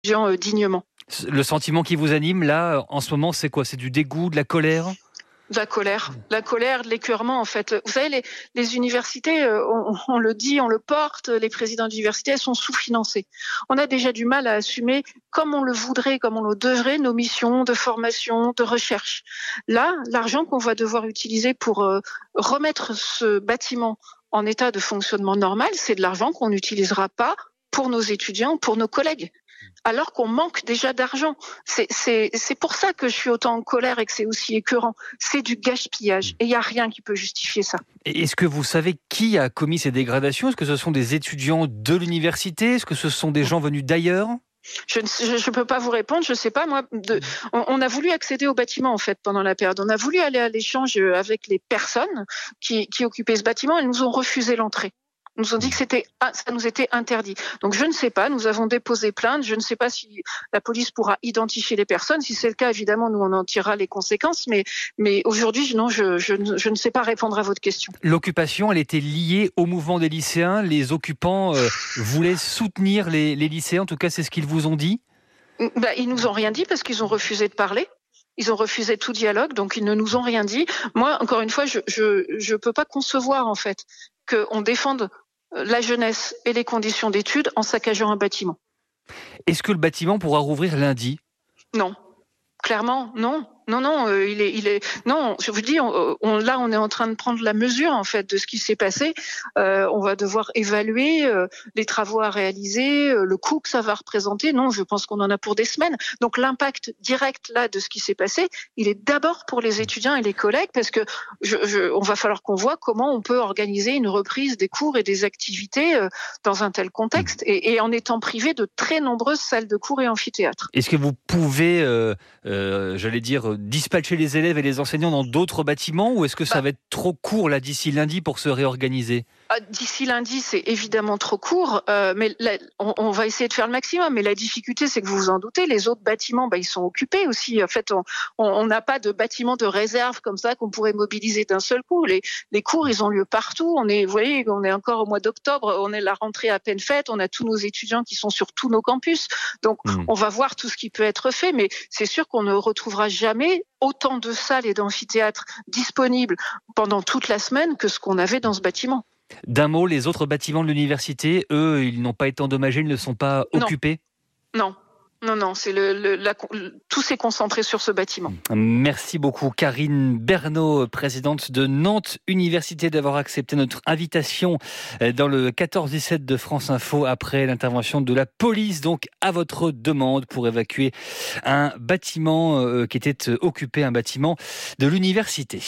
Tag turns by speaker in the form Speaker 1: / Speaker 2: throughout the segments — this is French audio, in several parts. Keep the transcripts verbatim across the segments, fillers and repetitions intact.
Speaker 1: étudiants euh, dignement.
Speaker 2: Le sentiment qui vous anime, là, en ce moment, c'est quoi? C'est du dégoût, de la colère?
Speaker 1: De la colère, la colère, de l'écœurement en fait. Vous savez, les, les universités, on, on le dit, on le porte, les présidents d'université, elles sont sous-financées. On a déjà du mal à assumer, comme on le voudrait, comme on le devrait, nos missions de formation, de recherche. Là, l'argent qu'on va devoir utiliser pour euh, remettre ce bâtiment en état de fonctionnement normal, c'est de l'argent qu'on n'utilisera pas pour nos étudiants, pour nos collègues, alors qu'on manque déjà d'argent. C'est, c'est, c'est pour ça que je suis autant en colère et que c'est aussi écœurant. C'est du gaspillage et il n'y a rien qui peut justifier ça.
Speaker 2: Et est-ce que vous savez qui a commis ces dégradations? Est-ce que ce sont des étudiants de l'université? Est-ce que ce sont des gens venus d'ailleurs?
Speaker 1: Je ne peux pas vous répondre, je ne sais pas. Moi, de, on, on a voulu accéder au bâtiment en fait pendant la période. On a voulu aller à l'échange avec les personnes qui, qui occupaient ce bâtiment. Elles nous ont refusé l'entrée. Ils nous ont dit que c'était, ça nous était interdit. Donc je ne sais pas, nous avons déposé plainte, je ne sais pas si la police pourra identifier les personnes. Si c'est le cas, évidemment, nous on en tirera les conséquences. Mais, mais aujourd'hui, non, je, je, je ne sais pas répondre à votre question.
Speaker 2: L'occupation, elle était liée au mouvement des lycéens. Les occupants euh, voulaient soutenir les, les lycéens, en tout cas c'est ce qu'ils vous ont dit?
Speaker 1: Bah, ils nous ont rien dit parce qu'ils ont refusé de parler. Ils ont refusé tout dialogue, donc ils ne nous ont rien dit. Moi, encore une fois, je je, je peux pas concevoir en fait qu'on défende la jeunesse et les conditions d'études en saccageant un bâtiment.
Speaker 2: Est-ce que le bâtiment pourra rouvrir lundi?
Speaker 1: Non, clairement, non. Non, non, euh, il est, il est. Non, je vous dis, on, on, là, on est en train de prendre la mesure en fait de ce qui s'est passé. Euh, on va devoir évaluer euh, les travaux à réaliser, euh, le coût que ça va représenter. Non, je pense qu'on en a pour des semaines. Donc, l'impact direct là de ce qui s'est passé, il est d'abord pour les étudiants et les collègues, parce que je, je, on va falloir qu'on voit comment on peut organiser une reprise des cours et des activités euh, dans un tel contexte, et, et en étant privé de très nombreuses salles de cours et amphithéâtres.
Speaker 2: Est-ce que vous pouvez, euh, euh, j'allais dire, dispatcher les élèves et les enseignants dans d'autres bâtiments, ou est-ce que ça bah, va être trop court là d'ici lundi pour se réorganiser?
Speaker 1: D'ici lundi, c'est évidemment trop court, euh, mais la, on, on va essayer de faire le maximum. Mais la difficulté, c'est que vous vous en doutez, les autres bâtiments, bah, ils sont occupés aussi. En fait, on n'a pas de bâtiment de réserve comme ça qu'on pourrait mobiliser d'un seul coup. Les, les cours, ils ont lieu partout. On est, vous voyez, on est encore au mois d'octobre, on est la rentrée à peine faite, on a tous nos étudiants qui sont sur tous nos campus. Donc, mmh. on va voir tout ce qui peut être fait, mais c'est sûr qu'on ne retrouvera jamais autant de salles et d'amphithéâtres disponibles pendant toute la semaine que ce qu'on avait dans ce bâtiment.
Speaker 2: D'un mot, les autres bâtiments de l'université, eux, ils n'ont pas été endommagés, ils ne sont pas occupés?
Speaker 1: Non, non, non, c'est le, le, la, le, tout s'est concentré sur ce bâtiment.
Speaker 2: Merci beaucoup, Karine Bernot, présidente de Nantes Université, d'avoir accepté notre invitation dans le quatorze dix-sept de France Info après l'intervention de la police, donc à votre demande, pour évacuer un bâtiment qui était occupé, un bâtiment de l'université.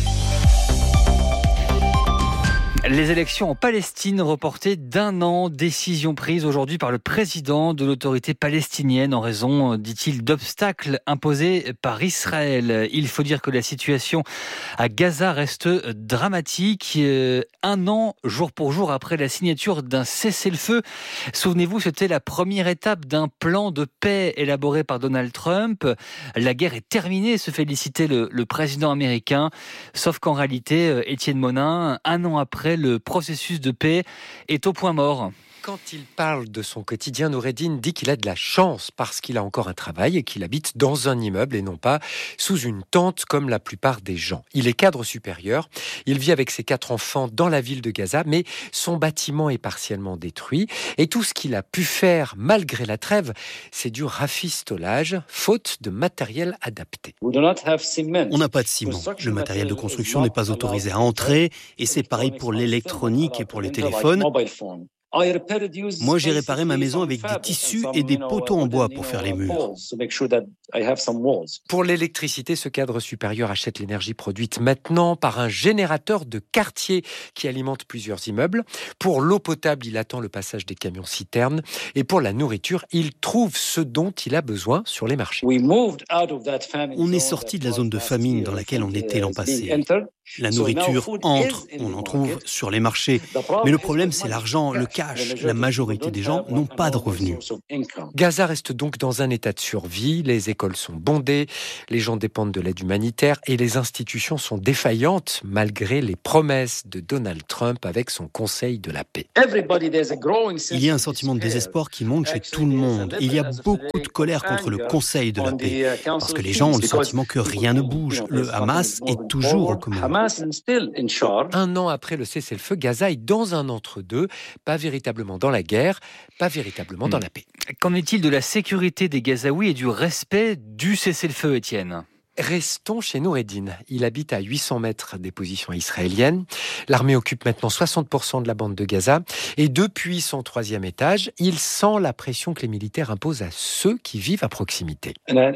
Speaker 2: Les élections en Palestine reportées d'un an, décision prise aujourd'hui par le président de l'autorité palestinienne en raison, dit-il, d'obstacles imposés par Israël. Il faut dire que la situation à Gaza reste dramatique. Un an, jour pour jour, après la signature d'un cessez-le-feu. Souvenez-vous, c'était la première étape d'un plan de paix élaboré par Donald Trump. La guerre est terminée, se félicitait le, le président américain. Sauf qu'en réalité, Étienne Monin, un an après, le processus de paix est au point mort.
Speaker 3: Quand il parle de son quotidien, Noureddine dit qu'il a de la chance parce qu'il a encore un travail et qu'il habite dans un immeuble et non pas sous une tente comme la plupart des gens. Il est cadre supérieur, il vit avec ses quatre enfants dans la ville de Gaza, mais son bâtiment est partiellement détruit et tout ce qu'il a pu faire malgré la trêve, c'est du rafistolage, faute de matériel adapté.
Speaker 4: On n'a pas de ciment. Le matériel de construction n'est pas autorisé à entrer et c'est pareil pour l'électronique et pour les téléphones. Moi, j'ai réparé ma maison avec des tissus et des poteaux en bois pour faire les murs.
Speaker 3: Pour l'électricité, ce cadre supérieur achète l'énergie produite maintenant par un générateur de quartier qui alimente plusieurs immeubles. Pour l'eau potable, il attend le passage des camions-citernes. Et pour la nourriture, il trouve ce dont il a besoin sur les marchés.
Speaker 4: On est sorti de la zone de famine dans laquelle on était l'an passé. La nourriture entre, on en trouve sur les marchés. Mais le problème, c'est l'argent. Le cash. La majorité des gens n'ont pas de revenus.
Speaker 3: Gaza reste donc dans un état de survie. Les écoles sont bondées, les gens dépendent de l'aide humanitaire et les institutions sont défaillantes malgré les promesses de Donald Trump avec son Conseil de la paix.
Speaker 4: Il y a un sentiment de désespoir qui monte chez tout le monde. Il y a beaucoup de colère contre le Conseil de la paix parce que les gens ont le sentiment que rien ne bouge. Le Hamas est toujours aux commandes.
Speaker 3: Un an après le cessez-le-feu, Gaza est dans un entre-deux, pas véritablement dans la guerre, pas véritablement dans la paix.
Speaker 2: Qu'en est-il de la sécurité des Gazaouis et du respect du cessez-le-feu, Étienne ?
Speaker 3: Restons chez Noureddine. Il habite à huit cents mètres des positions israéliennes. L'armée occupe maintenant soixante pour cent de la bande de Gaza. Et depuis son troisième étage, il sent la pression que les militaires imposent à ceux qui vivent à proximité.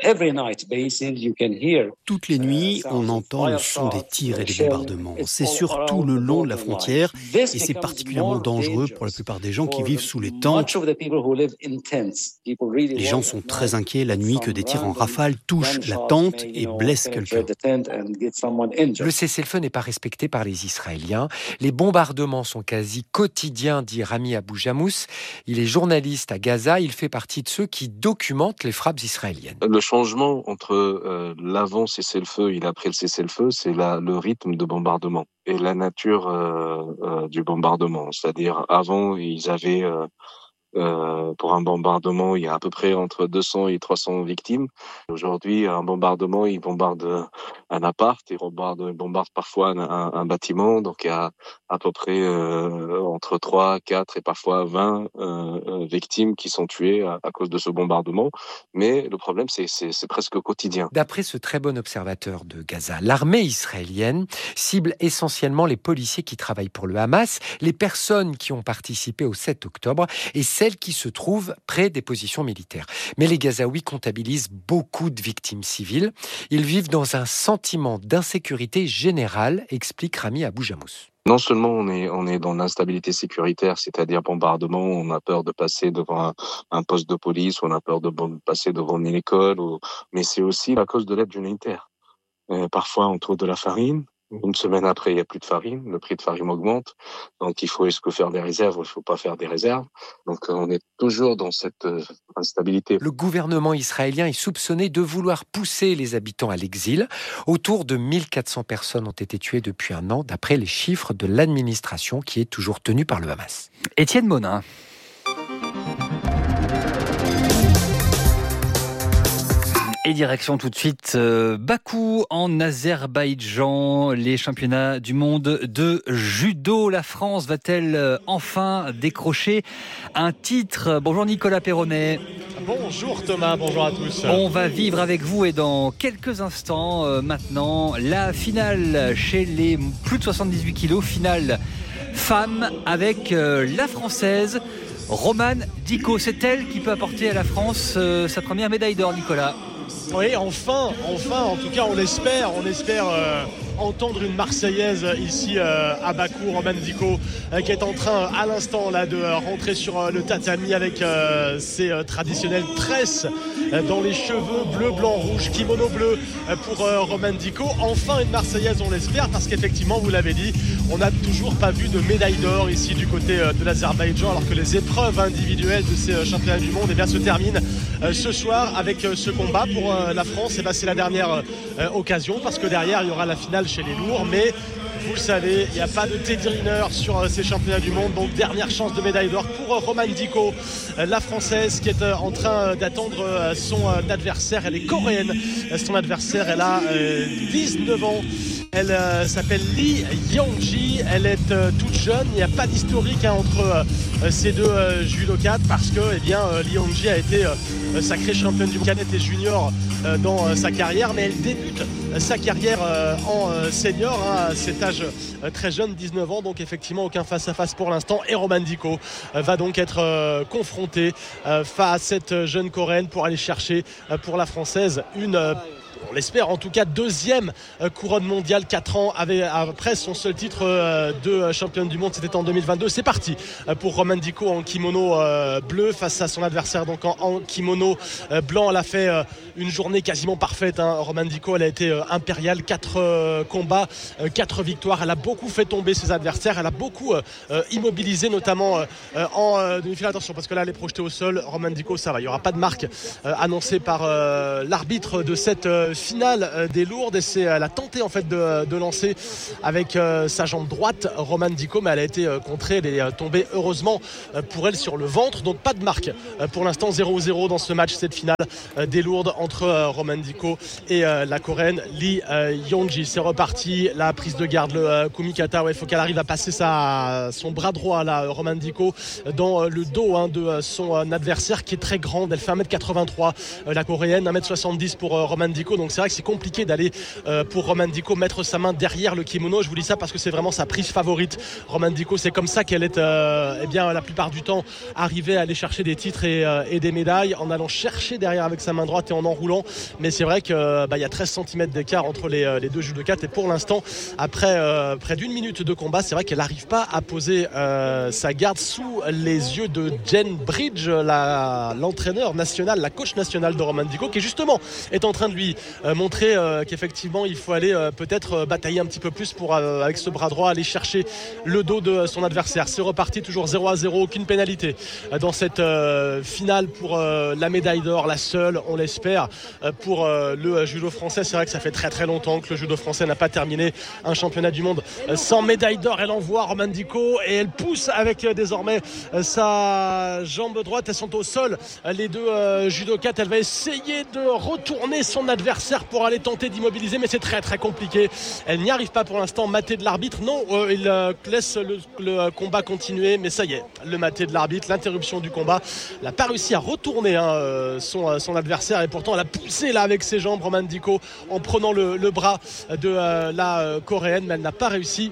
Speaker 4: Toutes les nuits, on entend le son des tirs et des bombardements. C'est surtout le long de la frontière et c'est particulièrement dangereux pour la plupart des gens qui vivent sous les tentes. Les gens sont très inquiets la nuit que des tirs en rafale touchent la tente et blesse quelqu'un.
Speaker 3: Le cessez-le-feu n'est pas respecté par les Israéliens. Les bombardements sont quasi quotidiens, dit Rami Abou Jamous. Il est journaliste à Gaza. Il fait partie de ceux qui documentent les frappes israéliennes.
Speaker 5: Le changement entre euh, l'avant cessez-le-feu et l'après le cessez-le-feu, c'est la, le rythme de bombardement et la nature euh, euh, du bombardement. C'est-à-dire, avant, ils avaient... Euh, Euh, pour un bombardement, il y a à peu près entre deux cents et trois cents victimes. Aujourd'hui, un bombardement, ils bombardent un appart, ils bombardent, ils bombardent parfois un, un, un bâtiment. Donc, il y a à peu près euh, entre trois, quatre et parfois vingt euh, victimes qui sont tuées à, à cause de ce bombardement. Mais le problème, c'est, c'est, c'est presque quotidien.
Speaker 3: D'après ce très bon observateur de Gaza, l'armée israélienne cible essentiellement les policiers qui travaillent pour le Hamas, les personnes qui ont participé au sept octobre et celles qui se trouvent près des positions militaires. Mais les Gazaouis comptabilisent beaucoup de victimes civiles. Ils vivent dans un sentiment d'insécurité générale, explique Rami Abou Jamous.
Speaker 5: Non seulement on est, on est dans l'instabilité sécuritaire, c'est-à-dire bombardement, on a peur de passer devant un, un poste de police, on a peur de passer devant une école, ou, mais c'est aussi à cause de l'aide humanitaire. Et parfois on trouve de la farine. Une semaine après, il n'y a plus de farine, le prix de farine augmente, donc il faut est-ce que faire des réserves ou il ne faut pas faire des réserves. Donc on est toujours dans cette euh, instabilité.
Speaker 3: Le gouvernement israélien est soupçonné de vouloir pousser les habitants à l'exil. Autour de mille quatre cents personnes ont été tuées depuis un an, d'après les chiffres de l'administration qui est toujours tenue par le Hamas.
Speaker 2: Étienne Monin. Et direction tout de suite euh, Bakou en Azerbaïdjan, les championnats du monde de judo. La France va-t-elle euh, enfin décrocher un titre ? Bonjour Nicolas Perronnet.
Speaker 6: Bonjour Thomas, bonjour à tous.
Speaker 2: On va vivre avec vous et dans quelques instants euh, maintenant la finale chez les plus de soixante-dix-huit kilos, finale femme avec euh, la Française Romane Dicot. C'est elle qui peut apporter à la France euh, sa première médaille d'or, Nicolas.
Speaker 6: Oui, enfin, enfin, en tout cas, on l'espère, on espère euh, entendre une Marseillaise ici euh, à Bakou, Romane Dicot, euh, qui est en train, à l'instant, là, de euh, rentrer sur euh, le tatami avec euh, ses euh, traditionnelles tresses euh, dans les cheveux bleu, blanc, rouge, kimono bleu euh, pour euh, Romane Dicot. Enfin, une Marseillaise, on l'espère, parce qu'effectivement, vous l'avez dit, on n'a toujours pas vu de médaille d'or ici du côté euh, de l'Azerbaïdjan, alors que les épreuves individuelles de ces euh, championnats du monde eh bien, se terminent euh, ce soir avec euh, ce combat pour euh, la France. Et ben, c'est la dernière euh, occasion, parce que derrière, il y aura la finale chez les lourds, mais vous le savez, il n'y a pas de Teddy Riner sur euh, ces championnats du monde, donc dernière chance de médaille d'or pour euh, Romane Dicot, euh, la Française qui est euh, en train euh, d'attendre euh, son euh, adversaire. Elle est coréenne, euh, son adversaire, elle a euh, dix-neuf ans. Elle euh, s'appelle Lee Yangji, elle est euh, toute jeune, il n'y a pas d'historique hein, entre euh, ces deux euh, judokates, parce que eh bien, euh, Lee Yangji a été euh, sacrée championne du monde cadette et junior euh, dans euh, sa carrière, mais elle débute euh, sa carrière euh, en euh, senior hein, à cet âge euh, très jeune, dix-neuf ans, donc effectivement aucun face-à-face pour l'instant, et Romane Dicot euh, va donc être euh, confrontée euh, face à cette jeune coréenne pour aller chercher euh, pour la Française une euh, l'espère en tout cas, deuxième couronne mondiale, quatre ans après son seul titre de championne du monde, c'était en deux mille vingt-deux. C'est parti pour Roman Dico en kimono bleu face à son adversaire donc en, en kimono blanc. Elle a fait une journée quasiment parfaite, hein. Roman Dico, elle a été impériale, quatre combats, quatre victoires. Elle a beaucoup fait tomber ses adversaires, elle a beaucoup immobilisé, notamment en demi-finale. Attention, parce que là elle est projetée au sol. Roman Dico, ça va, il n'y aura pas de marque annoncée par l'arbitre de cette finale des lourdes, et c'est elle a tenté en fait de, de lancer avec sa jambe droite Roman Dico, mais elle a été contrée, elle est tombée heureusement pour elle sur le ventre, donc pas de marque pour l'instant. Zéro zéro dans ce match, cette finale des lourdes entre Roman Dico et la coréenne Lee Yong-ji. C'est reparti, la prise de garde, le kumikata, il faut qu'elle arrive à passer sa, son bras droit là, Roman Dico, dans le dos hein, de son adversaire qui est très grande. Elle fait un mètre quatre-vingt-trois, la coréenne, un mètre soixante-dix pour Roman Dico, donc c'est vrai que c'est compliqué d'aller pour Roman Dico mettre sa main derrière le kimono. Je vous dis ça parce que c'est vraiment sa prise favorite. Roman Dico, c'est comme ça qu'elle est euh, eh bien, la plupart du temps arrivée à aller chercher des titres et, euh, et des médailles, en allant chercher derrière avec sa main droite et en enroulant. Mais c'est vrai qu'il bah, y a treize centimètres d'écart entre les, les deux judokas, et pour l'instant, après euh, près d'une minute de combat, c'est vrai qu'elle n'arrive pas à poser euh, sa garde sous les yeux de Jen Bridge, la, l'entraîneur national, la coach nationale de Roman Dico, qui justement est en train de lui euh, montrer euh, qu'effectivement il faut aller euh, peut-être euh, batailler un petit peu plus pour euh, avec ce bras droit aller chercher le dos de son adversaire. C'est reparti, toujours zéro à zéro, aucune pénalité euh, dans cette euh, finale pour euh, la médaille d'or, la seule, on l'espère, euh, pour euh, le euh, judo français. C'est vrai que ça fait très très longtemps que le judo français n'a pas terminé un championnat du monde euh, sans médaille d'or. Elle envoie Roman Dico et elle pousse avec euh, désormais euh, sa jambe droite. Elles sont au sol, euh, les deux euh, judokas. Elle va essayer de retourner son adversaire pour aller tenter d'immobiliser, mais c'est très très compliqué. Elle n'y arrive pas pour l'instant. Maté de l'arbitre, non, euh, il euh, laisse le, le combat continuer, mais ça y est, le maté de l'arbitre, l'interruption du combat. Elle n'a pas réussi à retourner hein, son, son adversaire, et pourtant elle a poussé là avec ses jambes Roman Dico en prenant le, le bras de euh, la euh, coréenne, mais elle n'a pas réussi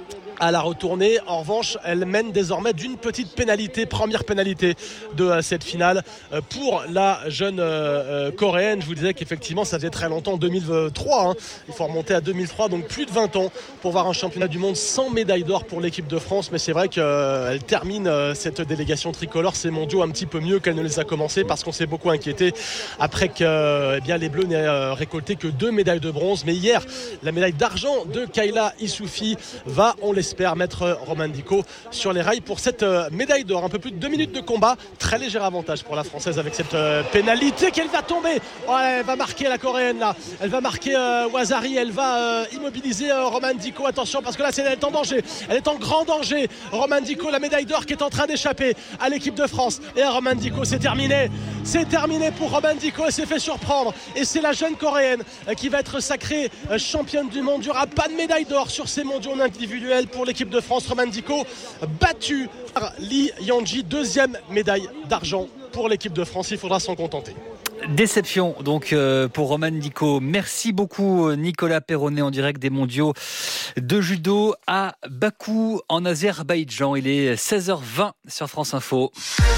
Speaker 6: à la retourner. En revanche, elle mène désormais d'une petite pénalité, première pénalité de euh, cette finale euh, pour la jeune euh, euh, coréenne. Je vous disais qu'effectivement ça faisait très longtemps, deux mille trois, hein. Il faut remonter à deux mille trois, donc plus de vingt ans pour voir un championnat du monde sans médaille d'or pour l'équipe de France. Mais c'est vrai qu'elle euh, termine euh, cette délégation tricolore, ces mondiaux, un petit peu mieux qu'elle ne les a commencés, parce qu'on s'est beaucoup inquiété après que euh, eh bien, les Bleus n'aient euh, récolté que deux médailles de bronze. Mais hier, la médaille d'argent de Kayla Issoufi va, on l'espère, mettre Roman Dico sur les rails pour cette euh, médaille d'or. Un peu plus de deux minutes de combat, très léger avantage pour la Française avec cette euh, pénalité qu'elle va tomber. Oh, elle va marquer la coréenne là, elle va marquer euh, Wazari, elle va euh, immobiliser euh, Roman Dico. Attention, parce que là elle est en danger, elle est en grand danger. Roman Dico, la médaille d'or qui est en train d'échapper à l'équipe de France. Et à Roman Dico, c'est terminé, c'est terminé pour Roman Dico. Elle s'est fait surprendre et c'est la jeune coréenne euh, qui va être sacrée euh, championne du monde. Il n'y aura pas de médaille d'or sur ces mondiaux individuels pour l'équipe de France. Roman Dico battu par Lee Yong-ji, deuxième médaille d'argent pour l'équipe de France. Il faudra s'en contenter.
Speaker 2: Déception donc euh, pour Roman Dico. Merci beaucoup Nicolas Perronnet en direct des mondiaux de judo à Bakou en Azerbaïdjan. Il est seize heures vingt sur France Info.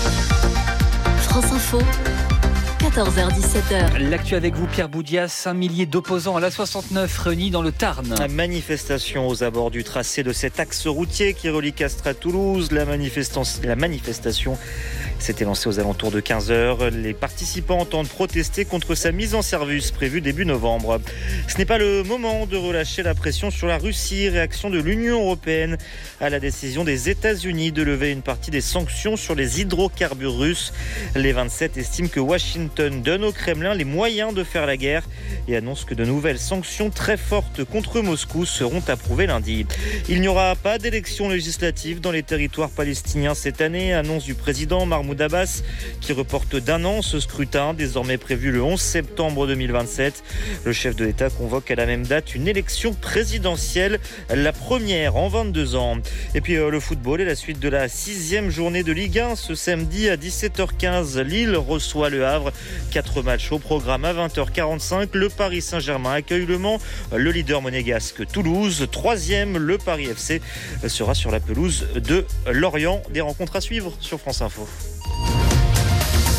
Speaker 7: France Info. quatorze heures dix-sept heures.
Speaker 2: L'actu avec vous, Pierre Boudias. Un millier d'opposants à l'A soixante-neuf réunis dans le Tarn.
Speaker 8: La manifestation aux abords du tracé de cet axe routier qui relie Castres à Toulouse. La, la manifestation s'était lancée aux alentours de quinze heures. Les participants entendent protester contre sa mise en service prévue début novembre. Ce n'est pas le moment de relâcher la pression sur la Russie. Réaction de l'Union européenne à la décision des États-Unis de lever une partie des sanctions sur les hydrocarbures russes. Les vingt-sept estiment que Washington donne au Kremlin les moyens de faire la guerre et annonce que de nouvelles sanctions très fortes contre Moscou seront approuvées lundi. Il n'y aura pas d'élection législative dans les territoires palestiniens cette année, annonce du président Mahmoud Abbas qui reporte d'un an ce scrutin, désormais prévu le onze septembre deux mille vingt-sept. Le chef de l'État convoque à la même date une élection présidentielle, la première en vingt-deux ans. Et puis euh, le football et la suite de la sixième journée de Ligue un ce samedi à dix-sept heures quinze. Lille reçoit le Havre. Quatre matchs au programme à vingt heures quarante-cinq. Le Paris Saint-Germain accueille Le Mans. Le leader monégasque Toulouse. Troisième, le Paris F C sera sur la pelouse de Lorient. Des rencontres à suivre sur France Info.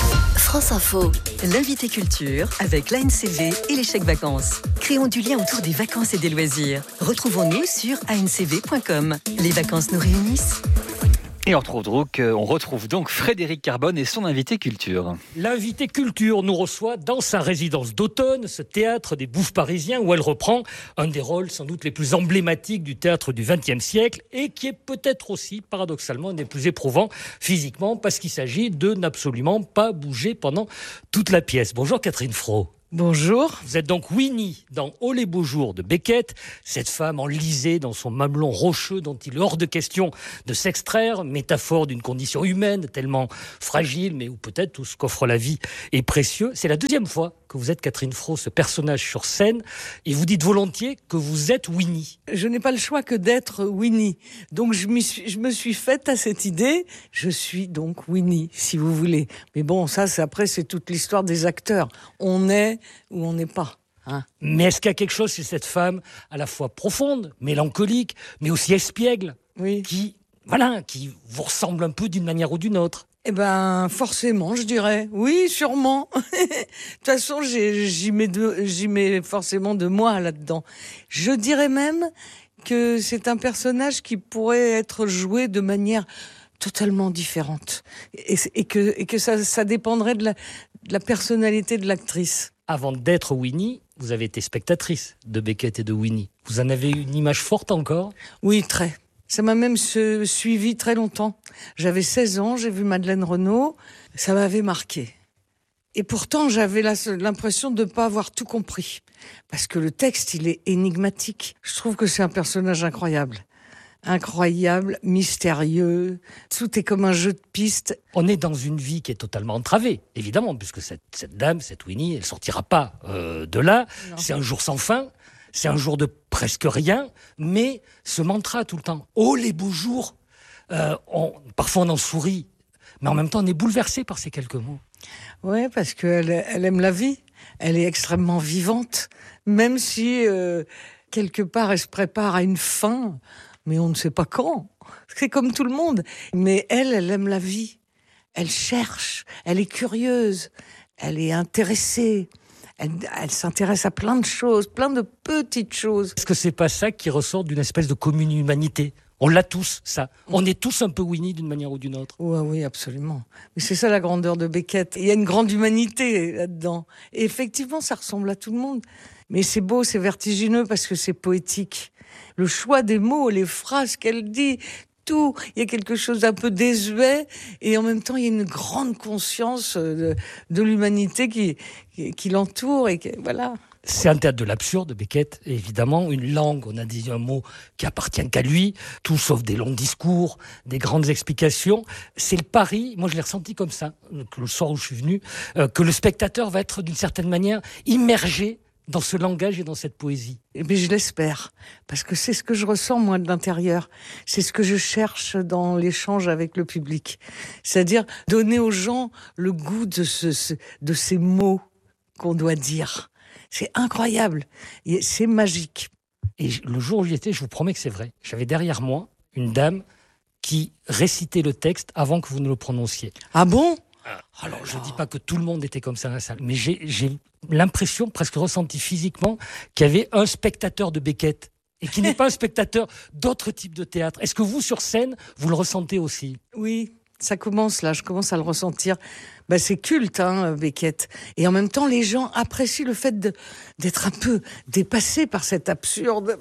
Speaker 7: France Info. L'invité culture avec l'A N C V et les chèques vacances. Créons du lien autour des vacances et des loisirs. Retrouvons-nous sur a n c v point com. Les vacances nous réunissent.
Speaker 2: Et on retrouve, donc, on retrouve donc Frédéric Carbone et son invité culture.
Speaker 9: L'invité culture nous reçoit dans sa résidence d'automne, ce théâtre des Bouffes parisiens, où elle reprend un des rôles sans doute les plus emblématiques du théâtre du vingtième siècle et qui est peut-être aussi, paradoxalement, un des plus éprouvants physiquement parce qu'il s'agit de n'absolument pas bouger pendant toute la pièce. Bonjour Catherine Fro.
Speaker 10: Bonjour.
Speaker 9: Vous êtes donc Winnie dans Oh les beaux jours de Beckett, cette femme enlisée dans son mamelon rocheux dont il est hors de question de s'extraire, métaphore d'une condition humaine tellement fragile, mais où peut-être tout ce qu'offre la vie est précieux. C'est la deuxième fois que vous êtes Catherine Fro, ce personnage sur scène, et vous dites volontiers que vous êtes Winnie.
Speaker 10: Je n'ai pas le choix que d'être Winnie. Donc je, m'y suis, je me suis faite à cette idée. Je suis donc Winnie, si vous voulez. Mais bon, ça, c'est, après, c'est toute l'histoire des acteurs. On est ou on n'est pas. Hein.
Speaker 9: Mais est-ce qu'il y a quelque chose chez cette femme à la fois profonde, mélancolique, mais aussi espiègle,
Speaker 10: oui.
Speaker 9: qui, voilà, qui vous ressemble un peu d'une manière ou d'une autre?
Speaker 10: Eh ben, forcément, je dirais. Oui, sûrement. De toute façon, j'ai, j'y mets de, j'y mets forcément de moi là-dedans. Je dirais même que c'est un personnage qui pourrait être joué de manière totalement différente. Et, et que, et que ça, ça dépendrait de la, de la personnalité de l'actrice.
Speaker 9: Avant d'être Winnie, vous avez été spectatrice de Beckett et de Winnie. Vous en avez une image forte encore?
Speaker 10: Oui, très. Ça m'a même suivi très longtemps. J'avais seize ans, j'ai vu Madeleine Renaud, ça m'avait marqué. Et pourtant, j'avais la, l'impression de ne pas avoir tout compris. Parce que le texte, il est énigmatique. Je trouve que c'est un personnage incroyable. Incroyable, mystérieux, tout est comme un jeu de pistes.
Speaker 9: On est dans une vie qui est totalement entravée, évidemment, puisque cette, cette dame, cette Winnie, elle ne sortira pas euh, de là. Non. C'est un jour sans fin. C'est un jour de presque rien, mais ce mantra tout le temps. Oh, les beaux jours euh, on, Parfois on en sourit, mais en même temps on est bouleversé par ces quelques mots.
Speaker 10: Oui, parce qu'elle elle aime la vie, elle est extrêmement vivante, même si euh, quelque part elle se prépare à une fin, mais on ne sait pas quand. C'est comme tout le monde. Mais elle, elle aime la vie, elle cherche, elle est curieuse, elle est intéressée. Elle, elle s'intéresse à plein de choses, plein de petites choses.
Speaker 9: Est-ce que c'est pas ça qui ressort d'une espèce de commune humanité? On l'a tous, ça. On est tous un peu Winnie d'une manière ou d'une autre.
Speaker 10: Oui, oui, absolument. Mais c'est ça la grandeur de Beckett. Il y a une grande humanité là-dedans. Et effectivement, ça ressemble à tout le monde. Mais c'est beau, c'est vertigineux parce que c'est poétique. Le choix des mots, les phrases qu'elle dit... Tout. Il y a quelque chose d'un peu désuet et en même temps il y a une grande conscience de, de l'humanité qui, qui, qui l'entoure et qui, voilà.
Speaker 9: C'est un théâtre de l'absurde, Beckett, évidemment, une langue, on a dit un mot qui appartient qu'à lui, tout sauf des longs discours, des grandes explications. C'est le pari, moi je l'ai ressenti comme ça, que le soir où je suis venu, euh, que le spectateur va être d'une certaine manière immergé dans ce langage et dans cette poésie.
Speaker 10: Eh bien, je l'espère, parce que c'est ce que je ressens, moi, de l'intérieur. C'est ce que je cherche dans l'échange avec le public. C'est-à-dire donner aux gens le goût de, ce, de ces mots qu'on doit dire. C'est incroyable, et c'est magique.
Speaker 9: Et le jour où j'y étais, je vous promets que c'est vrai. J'avais derrière moi une dame qui récitait le texte avant que vous ne le prononciez.
Speaker 10: Ah bon ?
Speaker 9: Alors, je ne dis pas que tout le monde était comme ça dans la salle, mais j'ai, j'ai l'impression, presque ressentie physiquement, qu'il y avait un spectateur de Beckett et qui n'est pas un spectateur d'autres types de théâtre. Est-ce que vous, sur scène, vous le ressentez aussi?
Speaker 10: Oui, ça commence là, je commence à le ressentir. Ben, c'est culte, hein, Beckett. Et en même temps, les gens apprécient le fait de, d'être un peu dépassés par cet absurde.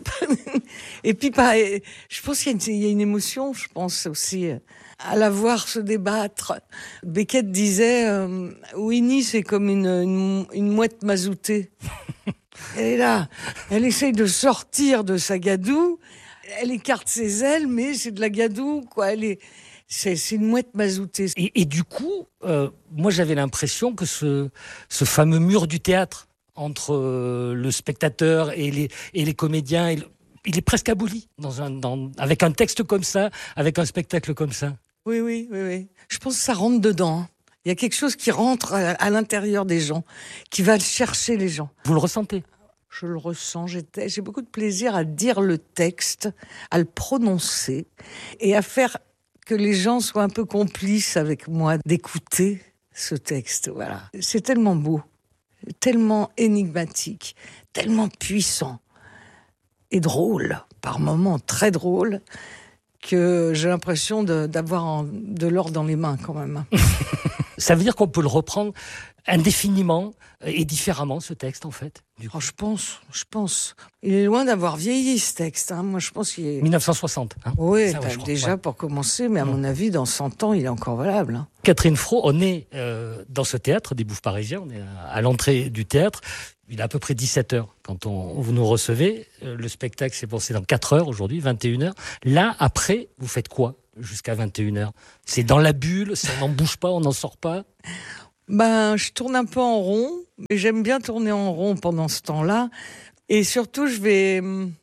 Speaker 10: Et puis, bah, je pense qu'il y a, une, il y a une émotion, je pense aussi, à la voir se débattre. Beckett disait, euh, Winnie, c'est comme une, une, une mouette mazoutée. Elle est là, elle essaye de sortir de sa gadoue, elle écarte ses ailes, mais c'est de la gadoue, quoi. Elle est... C'est, c'est une mouette mazoutée.
Speaker 9: Et, et du coup, euh, moi j'avais l'impression que ce, ce fameux mur du théâtre entre euh, le spectateur et les, et les comédiens, il, il est presque aboli dans un, dans, avec un texte comme ça, avec un spectacle comme ça.
Speaker 10: Oui, oui, oui, oui. Je pense que ça rentre dedans. Il y a quelque chose qui rentre à, à l'intérieur des gens, qui va chercher les gens.
Speaker 9: Vous le ressentez?
Speaker 10: Je le ressens. J'ai, j'ai beaucoup de plaisir à dire le texte, à le prononcer et à faire que les gens soient un peu complices avec moi, d'écouter ce texte. Voilà. C'est tellement beau, tellement énigmatique, tellement puissant et drôle, par moments très drôle, que j'ai l'impression de, d'avoir en, de l'or dans les mains quand même.
Speaker 9: Ça veut dire qu'on peut le reprendre indéfiniment et différemment, ce texte, en fait.
Speaker 10: Oh, je pense, je pense. Il est loin d'avoir vieilli, ce texte. Hein. Moi, je pense qu'il est...
Speaker 9: dix-neuf cent soixante. Hein.
Speaker 10: Oui,
Speaker 9: Ça, ouais, crois,
Speaker 10: déjà
Speaker 9: ouais.
Speaker 10: pour commencer, mais à mon avis, dans cent ans, il est encore valable. Hein.
Speaker 9: Catherine Fro, on est euh, dans ce théâtre des Bouffes Parisiens, on est à, à l'entrée du théâtre. Il est à peu près dix-sept heures quand on, vous nous recevez. Euh, le spectacle s'est passé dans quatre heures aujourd'hui, vingt et une heures. Là, après, vous faites quoi jusqu'à vingt et une heures? C'est dans la bulle, ça, on n'en bouge pas, on n'en sort pas?
Speaker 10: Ben, je tourne un peu en rond, mais j'aime bien tourner en rond pendant ce temps-là. Et surtout, je vais,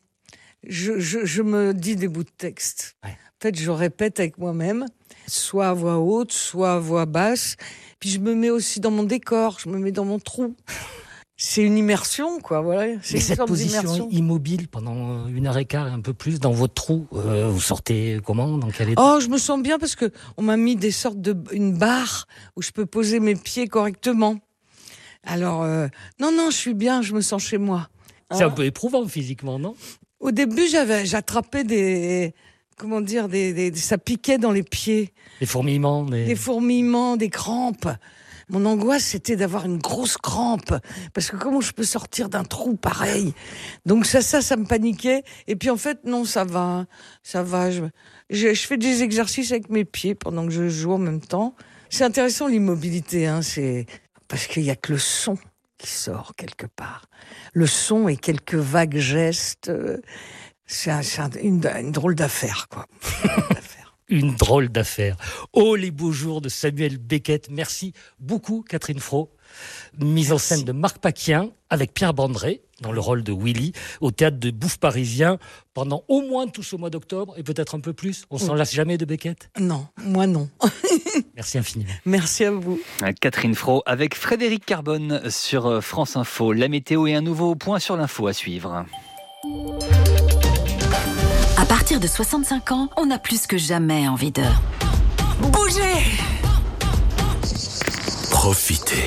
Speaker 10: je, je, je me dis des bouts de texte. Ouais. En fait, je répète avec moi-même, soit à voix haute, soit à voix basse. Puis je me mets aussi dans mon décor, je me mets dans mon trou. C'est une immersion, quoi. Voilà. C'est
Speaker 9: Mais
Speaker 10: une
Speaker 9: cette
Speaker 10: sorte
Speaker 9: position
Speaker 10: d'immersion.
Speaker 9: immobile pendant une heure et quart, un peu plus, dans votre trou, euh, vous sortez comment? Dans quel état?
Speaker 10: Oh, je me sens bien parce que on m'a mis des sortes de une barre où je peux poser mes pieds correctement. Alors, euh, non, non, je suis bien, je me sens chez moi.
Speaker 9: Hein? C'est un peu éprouvant physiquement, non?
Speaker 10: Au début, j'avais, j'attrapais des, comment dire, des, des, ça piquait dans les pieds.
Speaker 9: Des fourmillements, des...
Speaker 10: des fourmillements, des crampes. Mon angoisse, c'était d'avoir une grosse crampe. Parce que comment je peux sortir d'un trou pareil? Donc ça, ça, ça me paniquait. Et puis en fait, non, ça va. Ça va. Je, je, je fais des exercices avec mes pieds pendant que je joue en même temps. C'est intéressant, l'immobilité. Hein, c'est parce qu'il y a que le son qui sort quelque part. Le son et quelques vagues gestes. C'est, un, c'est un, une, une drôle d'affaire, quoi.
Speaker 9: Une drôle d'affaire. Oh, les beaux jours de Samuel Beckett. Merci beaucoup, Catherine Fro. Mise en scène de Marc Paquien avec Pierre Bandré dans le rôle de Willy au théâtre de Bouffes Parisiens pendant au moins tout ce mois d'octobre et peut-être un peu plus. On s'en lasse jamais de Beckett?
Speaker 10: Non, moi non.
Speaker 9: Merci infiniment.
Speaker 10: Merci à vous.
Speaker 2: Catherine Fro avec Frédéric Carbone sur France Info. La météo et un nouveau point sur l'info à suivre.
Speaker 11: À partir de soixante-cinq ans, on a plus que jamais envie de bouger.
Speaker 12: Profiter.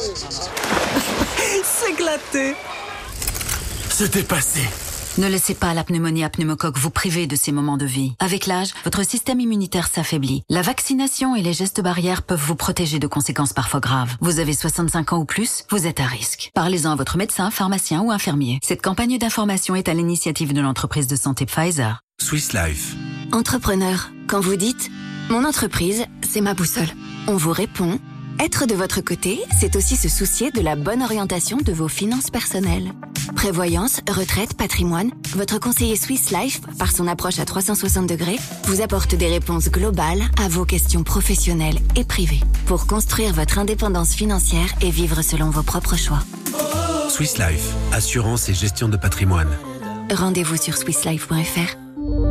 Speaker 11: S'éclater.
Speaker 12: Se dépasser.
Speaker 11: Ne laissez pas la pneumonie à pneumocoque vous priver de ces moments de vie. Avec l'âge, votre système immunitaire s'affaiblit. La vaccination et les gestes barrières peuvent vous protéger de conséquences parfois graves. Vous avez soixante-cinq ans ou plus, vous êtes à risque. Parlez-en à votre médecin, pharmacien ou infirmier. Cette campagne d'information est à l'initiative de l'entreprise de santé Pfizer.
Speaker 12: Swiss Life.
Speaker 13: Entrepreneur, quand vous dites « Mon entreprise, c'est ma boussole », on vous répond « Être de votre côté, c'est aussi se soucier de la bonne orientation de vos finances personnelles. » Prévoyance, retraite, patrimoine, votre conseiller Swiss Life, par son approche à trois cent soixante degrés, vous apporte des réponses globales à vos questions professionnelles et privées pour construire votre indépendance financière et vivre selon vos propres choix.
Speaker 12: Swiss Life, assurance et gestion de patrimoine.
Speaker 13: Rendez-vous sur swiss life point f r.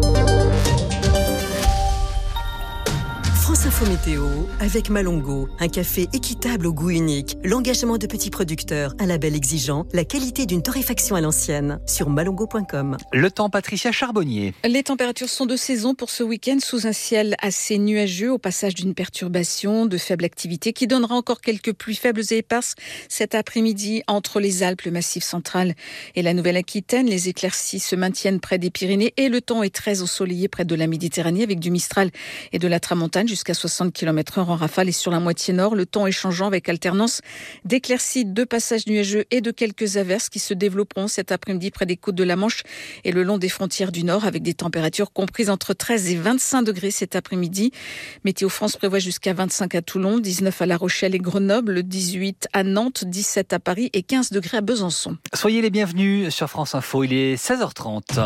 Speaker 7: France Info Météo avec Malongo, un café équitable au goût unique, l'engagement de petits producteurs, un label exigeant, la qualité d'une torréfaction à l'ancienne, sur malongo point com.
Speaker 2: Le temps, Patricia Charbonnier.
Speaker 14: Les températures sont de saison pour ce week-end sous un ciel assez nuageux au passage d'une perturbation de faible activité qui donnera encore quelques pluies faibles et éparses cet après-midi entre les Alpes, le Massif central et la Nouvelle-Aquitaine. Les éclaircies se maintiennent près des Pyrénées et le temps est très ensoleillé près de la Méditerranée avec du Mistral et de la Tramontane jusqu'à soixante kilomètres heure en rafale et sur la moitié nord. Le temps est changeant avec alternance d'éclaircies, de passages nuageux et de quelques averses qui se développeront cet après-midi près des côtes de la Manche et le long des frontières du nord avec des températures comprises entre treize et vingt-cinq degrés cet après-midi. Météo France prévoit jusqu'à vingt-cinq à Toulon, dix-neuf à La Rochelle et Grenoble, dix-huit à Nantes, dix-sept à Paris et quinze degrés à Besançon.
Speaker 2: Soyez les bienvenus sur France Info, il est seize heures trente.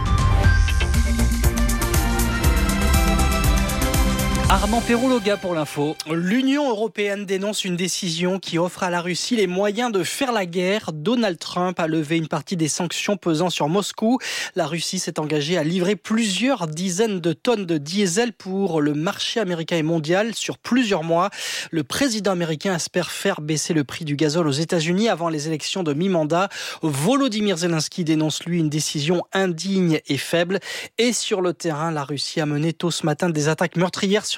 Speaker 2: Armand Perroulloga pour l'info.
Speaker 15: L'Union européenne dénonce une décision qui offre à la Russie les moyens de faire la guerre. Donald Trump a levé une partie des sanctions pesant sur Moscou. La Russie s'est engagée à livrer plusieurs dizaines de tonnes de diesel pour le marché américain et mondial sur plusieurs mois. Le président américain espère faire baisser le prix du gazole aux États-Unis avant les élections de mi-mandat. Volodymyr Zelensky dénonce lui une décision indigne et faible. Et sur le terrain, la Russie a mené tôt ce matin des attaques meurtrières sur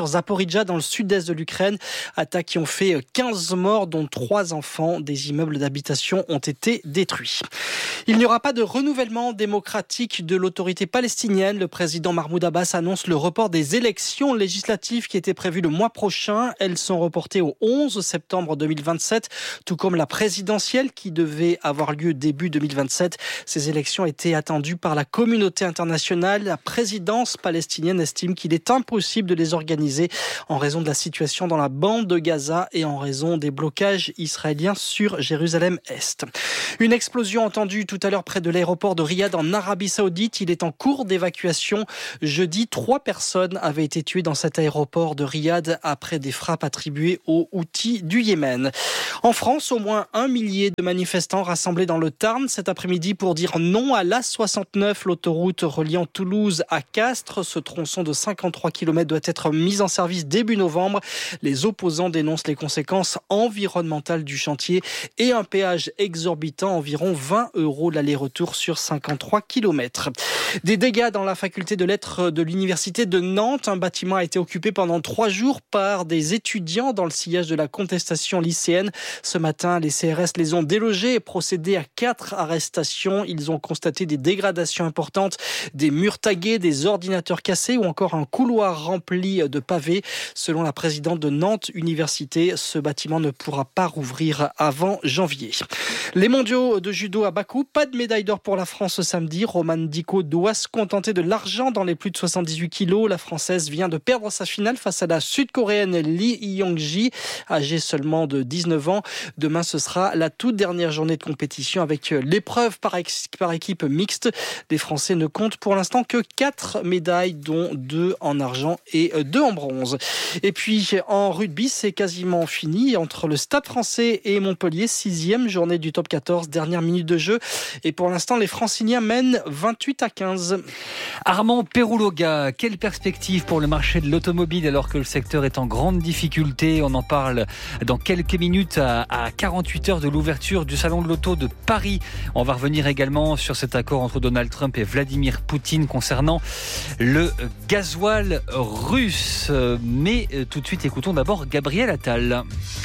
Speaker 15: sur Zaporijjia dans le sud-est de l'Ukraine. Attaques qui ont fait quinze morts, dont trois enfants. Des immeubles d'habitation ont été détruits. Il n'y aura pas de renouvellement démocratique de l'autorité palestinienne. Le président Mahmoud Abbas annonce le report des élections législatives qui étaient prévues le mois prochain. Elles sont reportées au onze septembre deux mille vingt-sept, tout comme la présidentielle qui devait avoir lieu début deux mille vingt-sept. Ces élections étaient attendues par la communauté internationale. La présidence palestinienne estime qu'il est impossible de les organiser en raison de la situation dans la bande de Gaza et en raison des blocages israéliens sur Jérusalem-Est. Une explosion entendue tout à l'heure près de l'aéroport de Riyad en Arabie Saoudite. Il est en cours d'évacuation. Jeudi, trois personnes avaient été tuées dans cet aéroport de Riyad après des frappes attribuées aux Houthis du Yémen. En France, au moins un millier de manifestants rassemblés dans le Tarn cet après-midi pour dire non à l'A soixante-neuf, l'autoroute reliant Toulouse à Castres. Ce tronçon de cinquante-trois kilomètres doit être mis en service début novembre. Les opposants dénoncent les conséquences environnementales du chantier et un péage exorbitant, environ vingt euros l'aller-retour sur cinquante-trois kilomètres. Des dégâts dans la faculté de lettres de l'université de Nantes. Un bâtiment a été occupé pendant trois jours par des étudiants dans le sillage de la contestation lycéenne. Ce matin, les C R S les ont délogés et procédé à quatre arrestations. Ils ont constaté des dégradations importantes, des murs tagués, des ordinateurs cassés ou encore un couloir rempli de pavés. Selon la présidente de Nantes Université, ce bâtiment ne pourra pas rouvrir avant janvier. Les mondiaux de judo à Bakou, pas de médaille d'or pour la France ce samedi. Romane Dicot doit se contenter de l'argent dans les plus de soixante-dix-huit kilos. La Française vient de perdre sa finale face à la Sud-Coréenne Lee Yong-ji, âgée seulement de dix-neuf ans. Demain, ce sera la toute dernière journée de compétition avec l'épreuve par, ex- par équipe mixte. Les Français ne comptent pour l'instant que quatre médailles, dont deux en argent et deux en bronze. Et puis, en rugby, c'est quasiment fini entre le Stade français et Montpellier. Sixième journée du top quatorze, dernière minute de jeu. Et pour l'instant, les Franciliens mènent vingt-huit à quinze.
Speaker 2: Armand Perouloga, quelle perspective pour le marché de l'automobile alors que le secteur est en grande difficulté? On en parle dans quelques minutes à, à quarante-huit heures de l'ouverture du salon de l'auto de Paris. On va revenir également sur cet accord entre Donald Trump et Vladimir Poutine concernant le gasoil russe. Mais tout de suite, écoutons d'abord Gabriel Attal.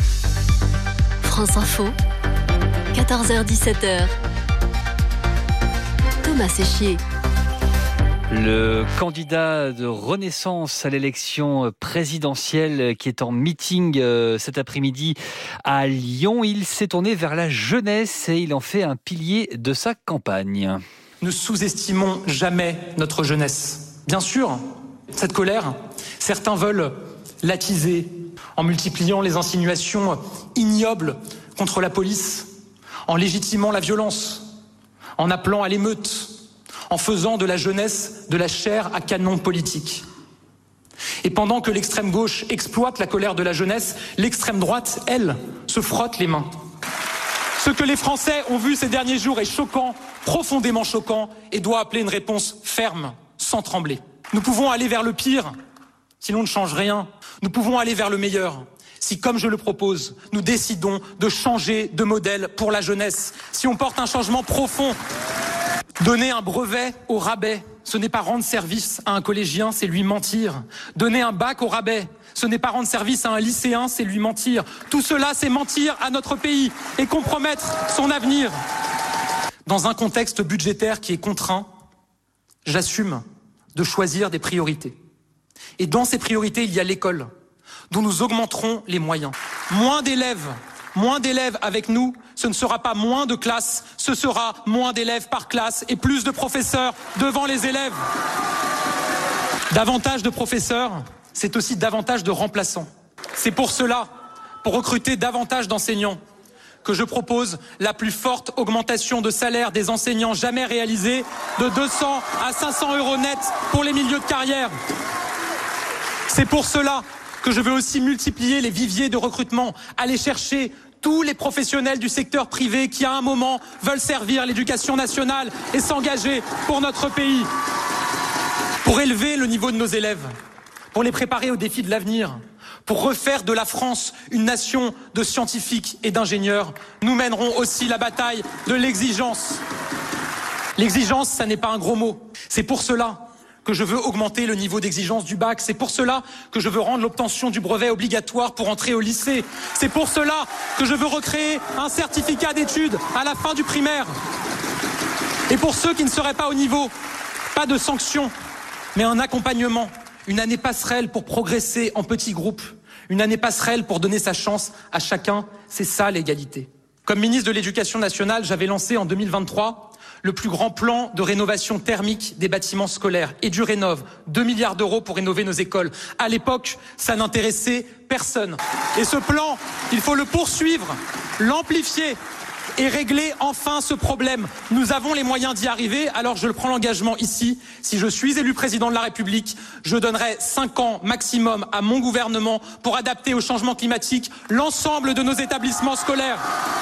Speaker 16: France Info, quatorze heures dix-sept heures. Thomas Séchier.
Speaker 2: Le candidat de Renaissance à l'élection présidentielle qui est en meeting cet après-midi à Lyon, il s'est tourné vers la jeunesse et il en fait un pilier de sa campagne.
Speaker 17: Ne sous-estimons jamais notre jeunesse. Bien sûr, cette colère, certains veulent l'attiser en multipliant les insinuations ignobles contre la police, en légitimant la violence, en appelant à l'émeute, en faisant de la jeunesse de la chair à canon politique. Et pendant que l'extrême gauche exploite la colère de la jeunesse, l'extrême droite, elle, se frotte les mains. Ce que les Français ont vu ces derniers jours est choquant, profondément choquant, et doit appeler une réponse ferme, sans trembler. Nous pouvons aller vers le pire, si l'on ne change rien. Nous pouvons aller vers le meilleur, si, comme je le propose, nous décidons de changer de modèle pour la jeunesse. Si on porte un changement profond. Donner un brevet au rabais, ce n'est pas rendre service à un collégien, c'est lui mentir. Donner un bac au rabais, ce n'est pas rendre service à un lycéen, c'est lui mentir. Tout cela, c'est mentir à notre pays et compromettre son avenir. Dans un contexte budgétaire qui est contraint, j'assume de choisir des priorités. Et dans ces priorités, il y a l'école, dont nous augmenterons les moyens. Moins d'élèves, moins d'élèves avec nous, ce ne sera pas moins de classes, ce sera moins d'élèves par classe et plus de professeurs devant les élèves. Davantage de professeurs, c'est aussi davantage de remplaçants. C'est pour cela, pour recruter davantage d'enseignants, que je propose la plus forte augmentation de salaire des enseignants jamais réalisée, de deux cents à cinq cents euros net pour les milieux de carrière. C'est pour cela que je veux aussi multiplier les viviers de recrutement, aller chercher tous les professionnels du secteur privé qui, à un moment, veulent servir l'éducation nationale et s'engager pour notre pays. Pour élever le niveau de nos élèves, pour les préparer aux défis de l'avenir, pour refaire de la France une nation de scientifiques et d'ingénieurs, nous mènerons aussi la bataille de l'exigence. L'exigence, ça n'est pas un gros mot. C'est pour cela que que je veux augmenter le niveau d'exigence du bac. C'est pour cela que je veux rendre l'obtention du brevet obligatoire pour entrer au lycée. C'est pour cela que je veux recréer un certificat d'études à la fin du primaire. Et pour ceux qui ne seraient pas au niveau, pas de sanctions, mais un accompagnement, une année passerelle pour progresser en petits groupes, une année passerelle pour donner sa chance à chacun. C'est ça l'égalité. Comme ministre de l'Éducation nationale, j'avais lancé en deux mille vingt-trois le plus grand plan de rénovation thermique des bâtiments scolaires. EduRénov, deux milliards d'euros pour rénover nos écoles. À l'époque, ça n'intéressait personne. Et ce plan, il faut le poursuivre, l'amplifier et régler enfin ce problème. Nous avons les moyens d'y arriver, alors je prends l'engagement ici. Si je suis élu président de la République, je donnerai cinq ans maximum à mon gouvernement pour adapter au changement climatique l'ensemble de nos établissements scolaires.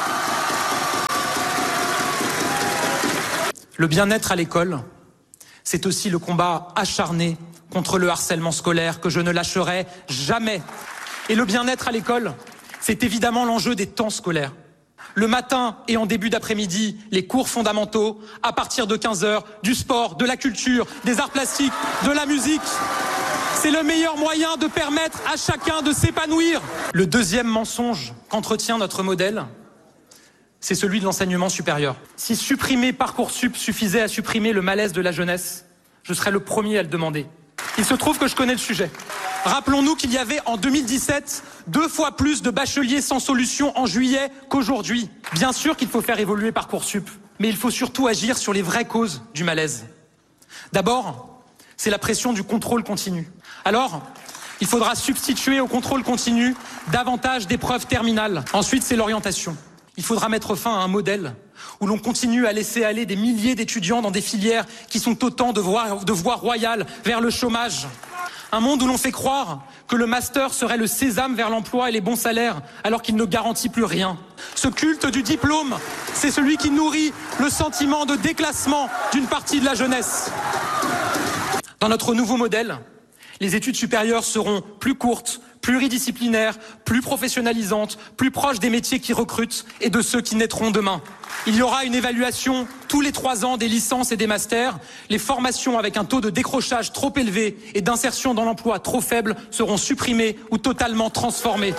Speaker 17: Le bien-être à l'école, c'est aussi le combat acharné contre le harcèlement scolaire que je ne lâcherai jamais. Et le bien-être à l'école, c'est évidemment l'enjeu des temps scolaires. Le matin et en début d'après-midi, les cours fondamentaux, à partir de quinze heures, du sport, de la culture, des arts plastiques, de la musique. C'est le meilleur moyen de permettre à chacun de s'épanouir. Le deuxième mensonge qu'entretient notre modèle, c'est celui de l'enseignement supérieur. Si supprimer Parcoursup suffisait à supprimer le malaise de la jeunesse, je serais le premier à le demander. Il se trouve que je connais le sujet. Rappelons-nous qu'il y avait en deux mille dix-sept deux fois plus de bacheliers sans solution en juillet qu'aujourd'hui. Bien sûr qu'il faut faire évoluer Parcoursup, mais il faut surtout agir sur les vraies causes du malaise. D'abord, c'est la pression du contrôle continu. Alors, il faudra substituer au contrôle continu davantage d'épreuves terminales. Ensuite, c'est l'orientation. Il faudra mettre fin à un modèle où l'on continue à laisser aller des milliers d'étudiants dans des filières qui sont autant de voies, de voies royales vers le chômage. Un monde où l'on fait croire que le master serait le sésame vers l'emploi et les bons salaires, alors qu'il ne garantit plus rien. Ce culte du diplôme, c'est celui qui nourrit le sentiment de déclassement d'une partie de la jeunesse. Dans notre nouveau modèle, les études supérieures seront plus courtes, pluridisciplinaires, plus professionnalisantes, plus proches des métiers qui recrutent et de ceux qui naîtront demain. Il y aura une évaluation tous les trois ans des licences et des masters. Les formations avec un taux de décrochage trop élevé et d'insertion dans l'emploi trop faible seront supprimées ou totalement transformées.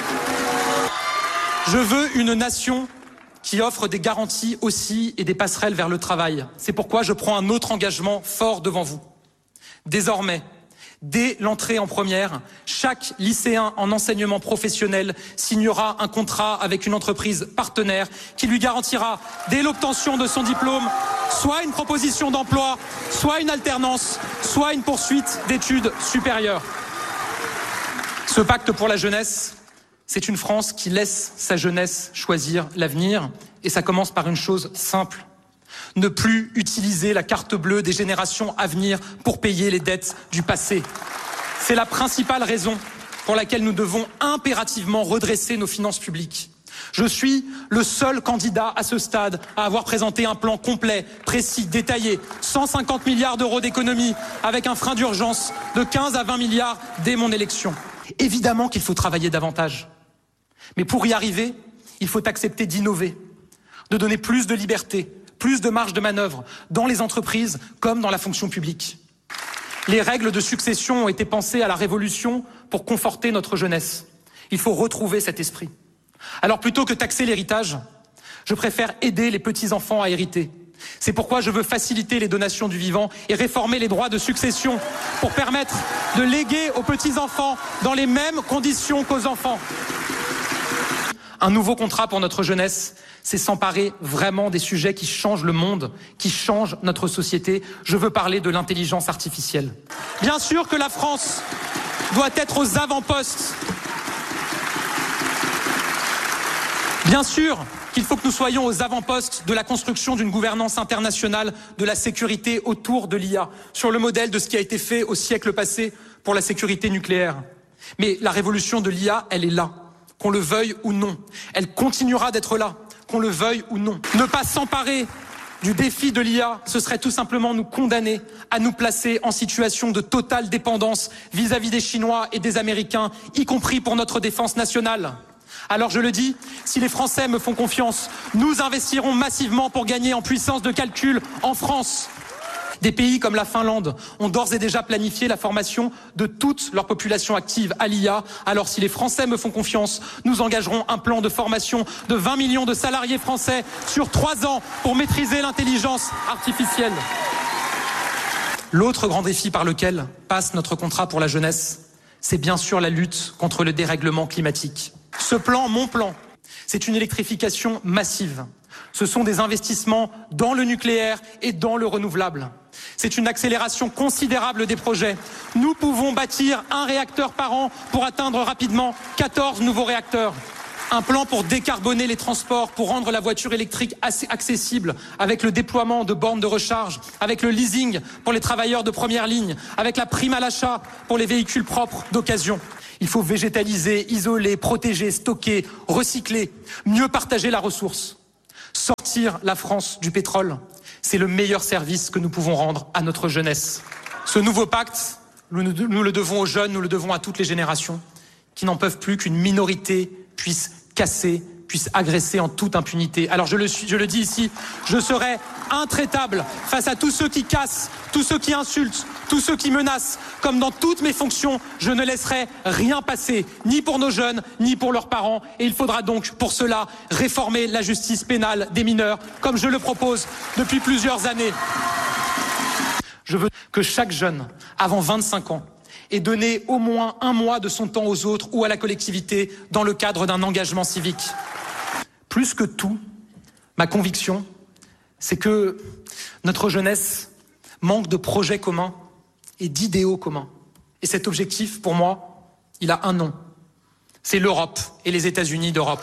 Speaker 17: Je veux une nation qui offre des garanties aussi et des passerelles vers le travail. C'est pourquoi je prends un autre engagement fort devant vous. Désormais, dès l'entrée en première, chaque lycéen en enseignement professionnel signera un contrat avec une entreprise partenaire qui lui garantira, dès l'obtention de son diplôme, soit une proposition d'emploi, soit une alternance, soit une poursuite d'études supérieures. Ce pacte pour la jeunesse, c'est une France qui laisse sa jeunesse choisir l'avenir, et ça commence par une chose simple. Ne plus utiliser la carte bleue des générations à venir pour payer les dettes du passé. C'est la principale raison pour laquelle nous devons impérativement redresser nos finances publiques. Je suis le seul candidat à ce stade à avoir présenté un plan complet, précis, détaillé, cent cinquante milliards d'euros d'économies, avec un frein d'urgence de quinze à vingt milliards dès mon élection. Évidemment qu'il faut travailler davantage. Mais pour y arriver, il faut accepter d'innover, de donner plus de liberté, plus de marge de manœuvre dans les entreprises comme dans la fonction publique. Les règles de succession ont été pensées à la Révolution pour conforter notre jeunesse. Il faut retrouver cet esprit. Alors plutôt que taxer l'héritage, je préfère aider les petits-enfants à hériter. C'est pourquoi je veux faciliter les donations du vivant et réformer les droits de succession pour permettre de léguer aux petits-enfants dans les mêmes conditions qu'aux enfants. Un nouveau contrat pour notre jeunesse, c'est s'emparer vraiment des sujets qui changent le monde, qui changent notre société. Je veux parler de l'intelligence artificielle. Bien sûr que la France doit être aux avant-postes. Bien sûr qu'il faut que nous soyons aux avant-postes de la construction d'une gouvernance internationale de la sécurité autour de l'I A, sur le modèle de ce qui a été fait au siècle passé pour la sécurité nucléaire. Mais la révolution de l'I A, elle est là, qu'on le veuille ou non. Elle continuera d'être là, qu'on le veuille ou non. Ne pas s'emparer du défi de l'I A, ce serait tout simplement nous condamner à nous placer en situation de totale dépendance vis-à-vis des Chinois et des Américains, y compris pour notre défense nationale. Alors je le dis, si les Français me font confiance, nous investirons massivement pour gagner en puissance de calcul en France. Des pays comme la Finlande ont d'ores et déjà planifié la formation de toute leur population active à l'I A. Alors si les Français me font confiance, nous engagerons un plan de formation de vingt millions de salariés français sur trois ans pour maîtriser l'intelligence artificielle. L'autre grand défi par lequel passe notre contrat pour la jeunesse, c'est bien sûr la lutte contre le dérèglement climatique. Ce plan, mon plan, c'est une électrification massive. Ce sont des investissements dans le nucléaire et dans le renouvelable. C'est une accélération considérable des projets. Nous pouvons bâtir un réacteur par an pour atteindre rapidement quatorze nouveaux réacteurs. Un plan pour décarboner les transports, pour rendre la voiture électrique assez accessible, avec le déploiement de bornes de recharge, avec le leasing pour les travailleurs de première ligne, avec la prime à l'achat pour les véhicules propres d'occasion. Il faut végétaliser, isoler, protéger, stocker, recycler, mieux partager la ressource. Sortir la France du pétrole, c'est le meilleur service que nous pouvons rendre à notre jeunesse. Ce nouveau pacte, nous, nous le devons aux jeunes, nous le devons à toutes les générations, qui n'en peuvent plus qu'une minorité puisse casser, puisse agresser en toute impunité. Alors je le, suis, je le dis ici, je serai intraitable face à tous ceux qui cassent, tous ceux qui insultent, tous ceux qui menacent. Comme dans toutes mes fonctions, je ne laisserai rien passer, ni pour nos jeunes, ni pour leurs parents. Et il faudra donc, pour cela, réformer la justice pénale des mineurs, comme je le propose depuis plusieurs années. Je veux que chaque jeune, avant vingt-cinq ans, ait donné au moins un mois de son temps aux autres ou à la collectivité dans le cadre d'un engagement civique. Plus que tout, ma conviction, c'est que notre jeunesse manque de projets communs et d'idéaux communs. Et cet objectif, pour moi, il a un nom. C'est l'Europe et les États-Unis d'Europe.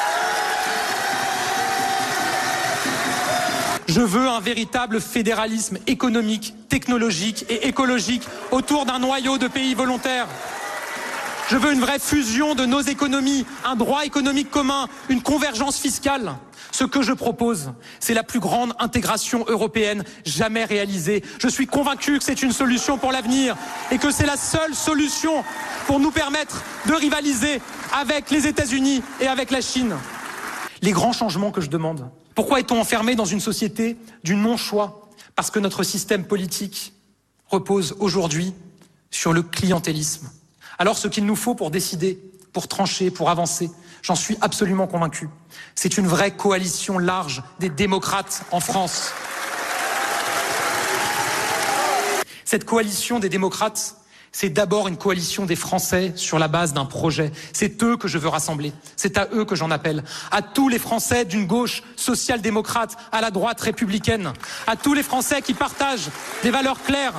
Speaker 17: Je veux un véritable fédéralisme économique, technologique et écologique autour d'un noyau de pays volontaires. Je veux une vraie fusion de nos économies, un droit économique commun, une convergence fiscale. Ce que je propose, c'est la plus grande intégration européenne jamais réalisée. Je suis convaincu que c'est une solution pour l'avenir et que c'est la seule solution pour nous permettre de rivaliser avec les États-Unis et avec la Chine. Les grands changements que je demande. Pourquoi est-on enfermé dans une société du non-choix? Parce que notre système politique repose aujourd'hui sur le clientélisme. Alors ce qu'il nous faut pour décider, pour trancher, pour avancer, j'en suis absolument convaincu, c'est une vraie coalition large des démocrates en France. Cette coalition des démocrates, c'est d'abord une coalition des Français sur la base d'un projet. C'est eux que je veux rassembler. C'est à eux que j'en appelle. À tous les Français d'une gauche social-démocrate à la droite républicaine. À tous les Français qui partagent des valeurs claires.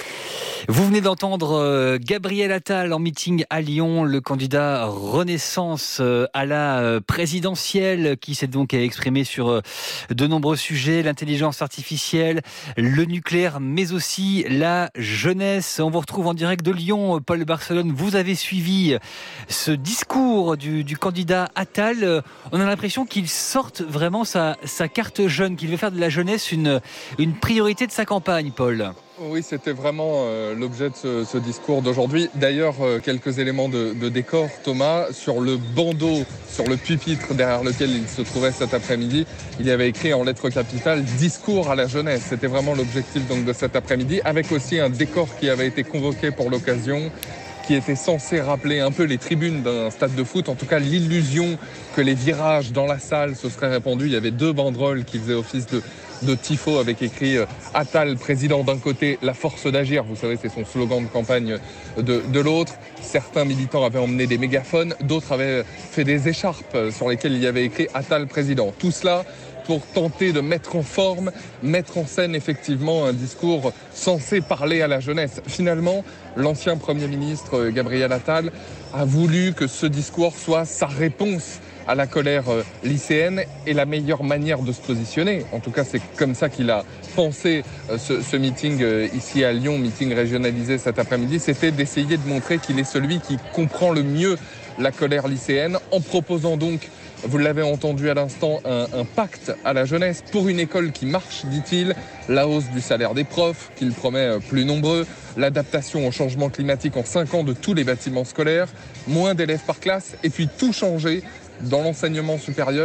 Speaker 2: Vous venez d'entendre Gabriel Attal en meeting à Lyon, le candidat Renaissance à la présidentielle qui s'est donc exprimé sur de nombreux sujets, l'intelligence artificielle, le nucléaire, mais aussi la jeunesse. On vous retrouve en direct de Lyon, Paul Barcelone. Vous avez suivi ce discours du, du candidat Attal. On a l'impression qu'il sorte vraiment sa, sa carte jeune, qu'il veut faire de la jeunesse une, une priorité de sa campagne, Paul.
Speaker 18: Oui, c'était vraiment euh, l'objet de ce, ce discours d'aujourd'hui. D'ailleurs, euh, quelques éléments de, de décor, Thomas. Sur le bandeau, sur le pupitre derrière lequel il se trouvait cet après-midi, il y avait écrit en lettres capitales « Discours à la jeunesse ». C'était vraiment l'objectif donc, de cet après-midi, avec aussi un décor qui avait été convoqué pour l'occasion, qui était censé rappeler un peu les tribunes d'un stade de foot, en tout cas l'illusion que les virages dans la salle se seraient répandus. Il y avait deux banderoles qui faisaient office de, de tifo avec écrit « Attal, président d'un côté, la force d'agir ». Vous savez, c'est son slogan de campagne de, de l'autre. Certains militants avaient emmené des mégaphones, d'autres avaient fait des écharpes sur lesquelles il y avait écrit « Attal, président ». Tout cela pour tenter de mettre en forme, mettre en scène effectivement un discours censé parler à la jeunesse. Finalement, l'ancien Premier ministre Gabriel Attal a voulu que ce discours soit sa réponse à la colère lycéenne et la meilleure manière de se positionner. En tout cas, c'est comme ça qu'il a pensé ce, ce meeting ici à Lyon, meeting régionalisé cet après-midi, c'était d'essayer de montrer qu'il est celui qui comprend le mieux la colère lycéenne en proposant donc, vous l'avez entendu à l'instant, un, un pacte à la jeunesse pour une école qui marche, dit-il, la hausse du salaire des profs, qu'il promet plus nombreux, l'adaptation au changement climatique en cinq ans de tous les bâtiments scolaires, moins d'élèves par classe, et puis tout changer dans l'enseignement supérieur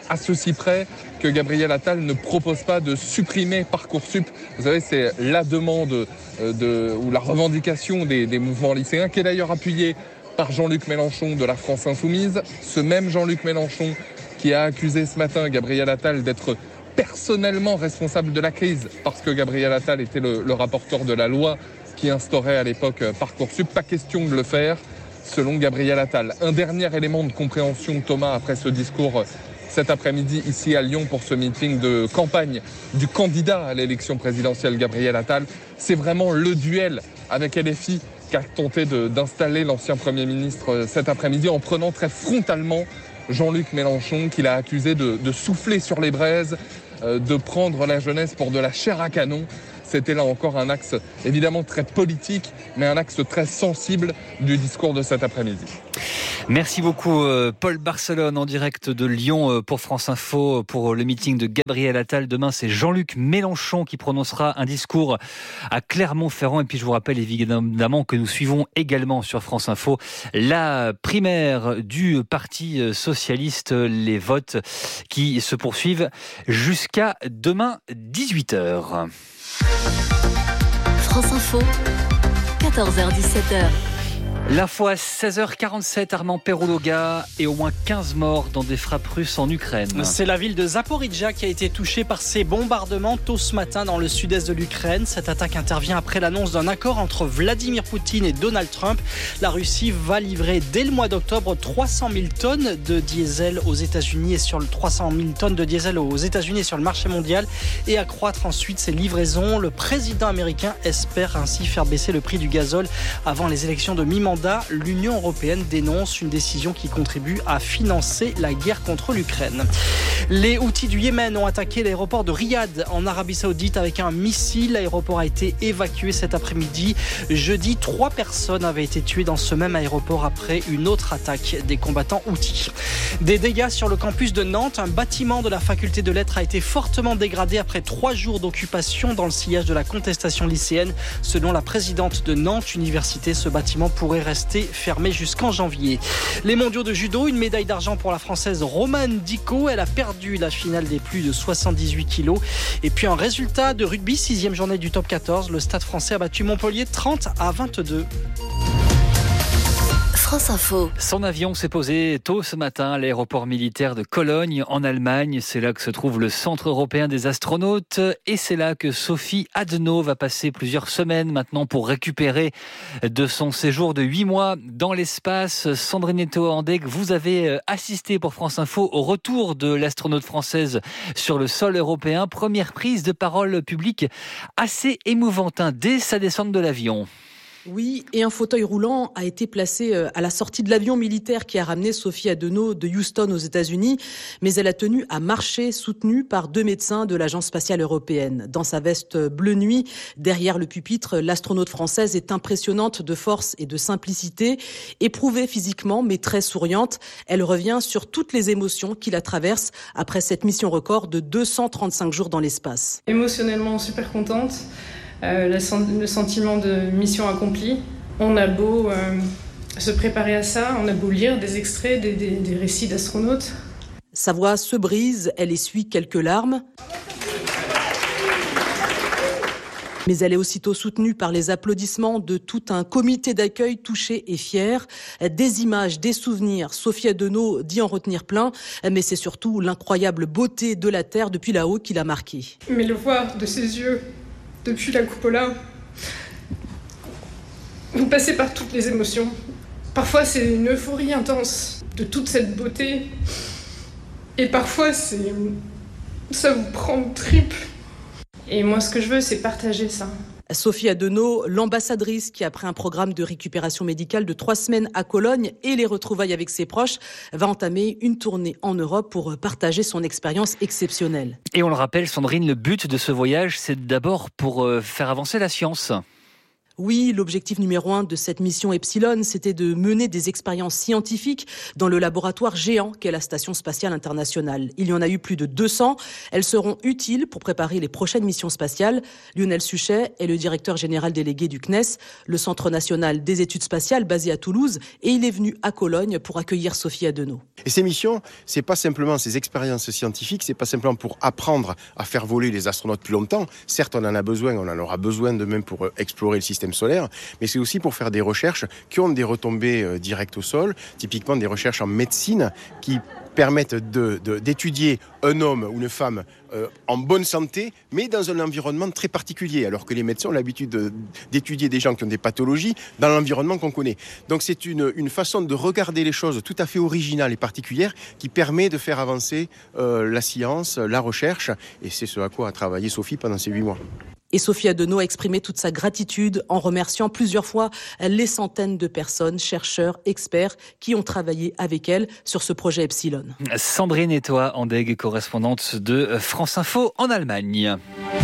Speaker 18: à ceci près que Gabriel Attal ne propose pas de supprimer Parcoursup. Vous savez, c'est la demande de, ou la revendication des, des mouvements lycéens, qui est d'ailleurs appuyée par Jean-Luc Mélenchon de la France Insoumise. Ce même Jean-Luc Mélenchon qui a accusé ce matin Gabriel Attal d'être personnellement responsable de la crise, parce que Gabriel Attal était le, le rapporteur de la loi qui instaurait à l'époque Parcoursup. Pas question de le faire, selon Gabriel Attal. Un dernier élément de compréhension, Thomas, après ce discours cet après-midi ici à Lyon pour ce meeting de campagne du candidat à l'élection présidentielle Gabriel Attal, c'est vraiment le duel avec L F I qu'a tenté de, d'installer l'ancien Premier ministre cet après-midi en prenant très frontalement Jean-Luc Mélenchon, qu'il a accusé de, de souffler sur les braises, euh, de prendre la jeunesse pour de la chair à canon. C'était là encore un axe évidemment très politique, mais un axe très sensible du discours de cet après-midi.
Speaker 2: Merci beaucoup Paul Barcelone en direct de Lyon pour France Info pour le meeting de Gabriel Attal. Demain, c'est Jean-Luc Mélenchon qui prononcera un discours à Clermont-Ferrand. Et puis je vous rappelle évidemment que nous suivons également sur France Info la primaire du Parti socialiste, les votes qui se poursuivent jusqu'à demain dix-huit heures.
Speaker 16: France Info, quatorze heures dix-sept heures.
Speaker 2: L'info à seize heures quarante-sept, Armand Perrouloga, et au moins quinze morts dans des frappes russes en Ukraine.
Speaker 15: C'est la ville de Zaporijjia qui a été touchée par ces bombardements tôt ce matin dans le sud-est de l'Ukraine. Cette attaque intervient après l'annonce d'un accord entre Vladimir Poutine et Donald Trump. La Russie va livrer dès le mois d'octobre trois cent mille tonnes de diesel aux États-Unis et sur le trois cent mille tonnes de diesel aux États-Unis et sur le marché mondial et accroître ensuite ses livraisons. Le président américain espère ainsi faire baisser le prix du gazole avant les élections de mi-mandat. L'Union européenne dénonce une décision qui contribue à financer la guerre contre l'Ukraine. Les Houthis du Yémen ont attaqué l'aéroport de Riyad en Arabie Saoudite avec un missile. L'aéroport a été évacué cet après-midi. Jeudi, trois personnes avaient été tuées dans ce même aéroport après une autre attaque des combattants Houthis. Des dégâts sur le campus de Nantes. Un bâtiment de la faculté de lettres a été fortement dégradé après trois jours d'occupation dans le sillage de la contestation lycéenne. Selon la présidente de Nantes Université, ce bâtiment pourrait rester fermé jusqu'en janvier. Les mondiaux de judo, une médaille d'argent pour la française Romane Dicot. Elle a perdu la finale des plus de soixante-dix-huit kilos. Et puis un résultat de rugby, sixième journée du top quatorze. Le Stade français a battu Montpellier trente à vingt-deux.
Speaker 16: France Info.
Speaker 2: Son avion s'est posé tôt ce matin à l'aéroport militaire de Cologne en Allemagne. C'est là que se trouve le Centre européen des astronautes et c'est là que Sophie Adenau va passer plusieurs semaines maintenant pour récupérer de son séjour de huit mois dans l'espace. Sandrine Etto-Andeg, vous avez assisté pour France Info au retour de l'astronaute française sur le sol européen. Première prise de parole publique assez émouvante hein, dès sa descente de l'avion.
Speaker 19: Oui, et un fauteuil roulant a été placé à la sortie de l'avion militaire qui a ramené Sophie Adenau de Houston aux États-Unis, mais elle a tenu à marcher soutenue par deux médecins de l'Agence spatiale européenne. Dans sa veste bleu nuit, derrière le pupitre, l'astronaute française est impressionnante de force et de simplicité, éprouvée physiquement mais très souriante. Elle revient sur toutes les émotions qui la traversent après cette mission record de deux cent trente-cinq jours dans l'espace.
Speaker 20: Émotionnellement super contente. Euh, le sentiment de mission accomplie. On a beau euh, se préparer à ça, on a beau lire des extraits, des, des, des récits d'astronautes.
Speaker 19: Sa voix se brise, elle essuie quelques larmes. Mais elle est aussitôt soutenue par les applaudissements de tout un comité d'accueil touché et fier. Des images, des souvenirs. Sophie Adenau dit en retenir plein, mais c'est surtout l'incroyable beauté de la Terre depuis là-haut qui l'a marquée.
Speaker 20: Mais le voir de ses yeux, depuis la cupola, vous passez par toutes les émotions. Parfois, c'est une euphorie intense de toute cette beauté. Et parfois, c'est... ça vous prend au tripes. Et moi, ce que je veux, c'est partager ça.
Speaker 19: Sophie Adenau, l'ambassadrice qui, après un programme de récupération médicale de trois semaines à Cologne et les retrouvailles avec ses proches, va entamer une tournée en Europe pour partager son expérience exceptionnelle.
Speaker 2: Et on le rappelle, Sandrine, le but de ce voyage, c'est d'abord pour faire avancer la science.
Speaker 19: Oui, l'objectif numéro un de cette mission Epsilon, c'était de mener des expériences scientifiques dans le laboratoire géant qu'est la Station spatiale internationale. Il y en a eu plus de deux cents. Elles seront utiles pour préparer les prochaines missions spatiales. Lionel Suchet est le directeur général délégué du C N E S, le Centre national des études spatiales basé à Toulouse, et il est venu à Cologne pour accueillir Sophie Adenau.
Speaker 21: Et ces missions, c'est pas simplement ces expériences scientifiques, c'est pas simplement pour apprendre à faire voler les astronautes plus longtemps. Certes, on en a besoin, on en aura besoin de même pour explorer le système solaire, mais c'est aussi pour faire des recherches qui ont des retombées euh, directes au sol, typiquement des recherches en médecine qui permettent de, de, d'étudier un homme ou une femme euh, en bonne santé, mais dans un environnement très particulier, alors que les médecins ont l'habitude de, d'étudier des gens qui ont des pathologies dans l'environnement qu'on connaît. Donc c'est une, une façon de regarder les choses tout à fait originale et particulière qui permet de faire avancer euh, la science, la recherche, et c'est ce à quoi a travaillé Sophie pendant ces huit mois.
Speaker 19: Et Sophie Adenau a exprimé toute sa gratitude en remerciant plusieurs fois les centaines de personnes, chercheurs, experts, qui ont travaillé avec elle sur ce projet Epsilon.
Speaker 2: Sandrine Etoile, Andeg, correspondante de France Info en Allemagne.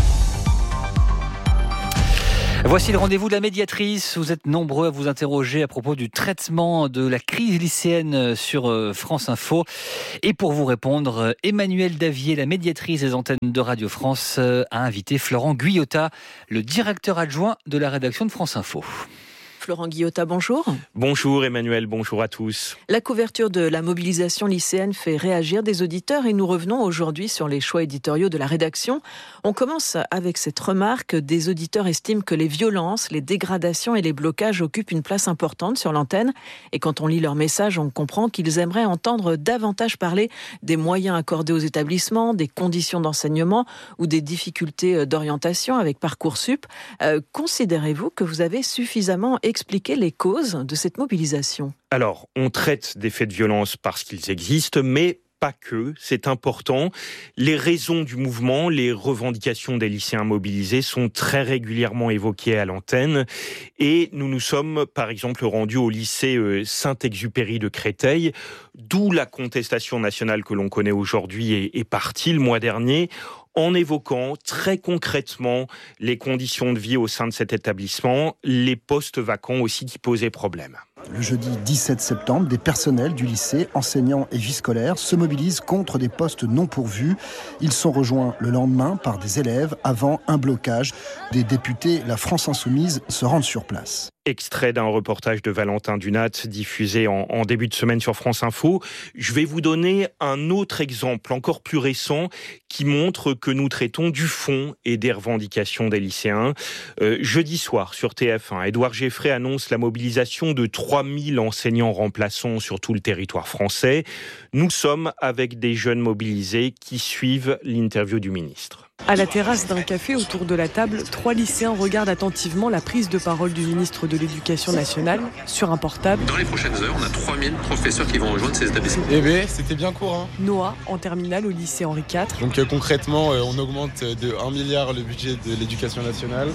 Speaker 2: Voici le rendez-vous de la médiatrice. Vous êtes nombreux à vous interroger à propos du traitement de la crise lycéenne sur France Info. Et pour vous répondre, Emmanuelle Davier, la médiatrice des antennes de Radio France, a invité Florent Guyotat, le directeur adjoint de la rédaction de France Info.
Speaker 22: Florent Guyotat, bonjour.
Speaker 23: Bonjour Emmanuel, bonjour à tous.
Speaker 22: La couverture de la mobilisation lycéenne fait réagir des auditeurs et nous revenons aujourd'hui sur les choix éditoriaux de la rédaction. On commence avec cette remarque. Des auditeurs estiment que les violences, les dégradations et les blocages occupent une place importante sur l'antenne. Et quand on lit leur message, on comprend qu'ils aimeraient entendre davantage parler des moyens accordés aux établissements, des conditions d'enseignement ou des difficultés d'orientation avec Parcoursup. Euh, considérez-vous que vous avez suffisamment expliquer les causes de cette mobilisation?
Speaker 23: Alors, on traite des faits de violence parce qu'ils existent, mais pas que, c'est important. Les raisons du mouvement, les revendications des lycéens mobilisés sont très régulièrement évoquées à l'antenne. Et nous nous sommes, par exemple, rendus au lycée Saint-Exupéry de Créteil, d'où la contestation nationale que l'on connaît aujourd'hui est, est partie le mois dernier, en évoquant très concrètement les conditions de vie au sein de cet établissement, les postes vacants aussi qui posaient problème.
Speaker 24: Le jeudi dix-sept septembre, des personnels du lycée, enseignants et vie scolaire, se mobilisent contre des postes non pourvus. Ils sont rejoints le lendemain par des élèves avant un blocage. Des députés, la France Insoumise, se rendent sur place.
Speaker 23: Extrait d'un reportage de Valentin Dunat diffusé en, en début de semaine sur France Info. Je vais vous donner un autre exemple encore plus récent qui montre que nous traitons du fond et des revendications des lycéens. Euh, jeudi soir sur T F un, Édouard Geffray annonce la mobilisation de trois mille enseignants remplaçants sur tout le territoire français. Nous sommes avec des jeunes mobilisés qui suivent l'interview du ministre.
Speaker 25: À la terrasse d'un café autour de la table, trois lycéens regardent attentivement la prise de parole du ministre de l'Éducation nationale sur un portable.
Speaker 26: Dans les prochaines heures, on a trois mille professeurs qui vont rejoindre ces établissements.
Speaker 27: Eh bien, c'était bien court. Hein.
Speaker 25: Noah, en terminale au lycée Henri quatre.
Speaker 27: Donc euh, concrètement, euh, on augmente de un milliard le budget de l'Éducation nationale.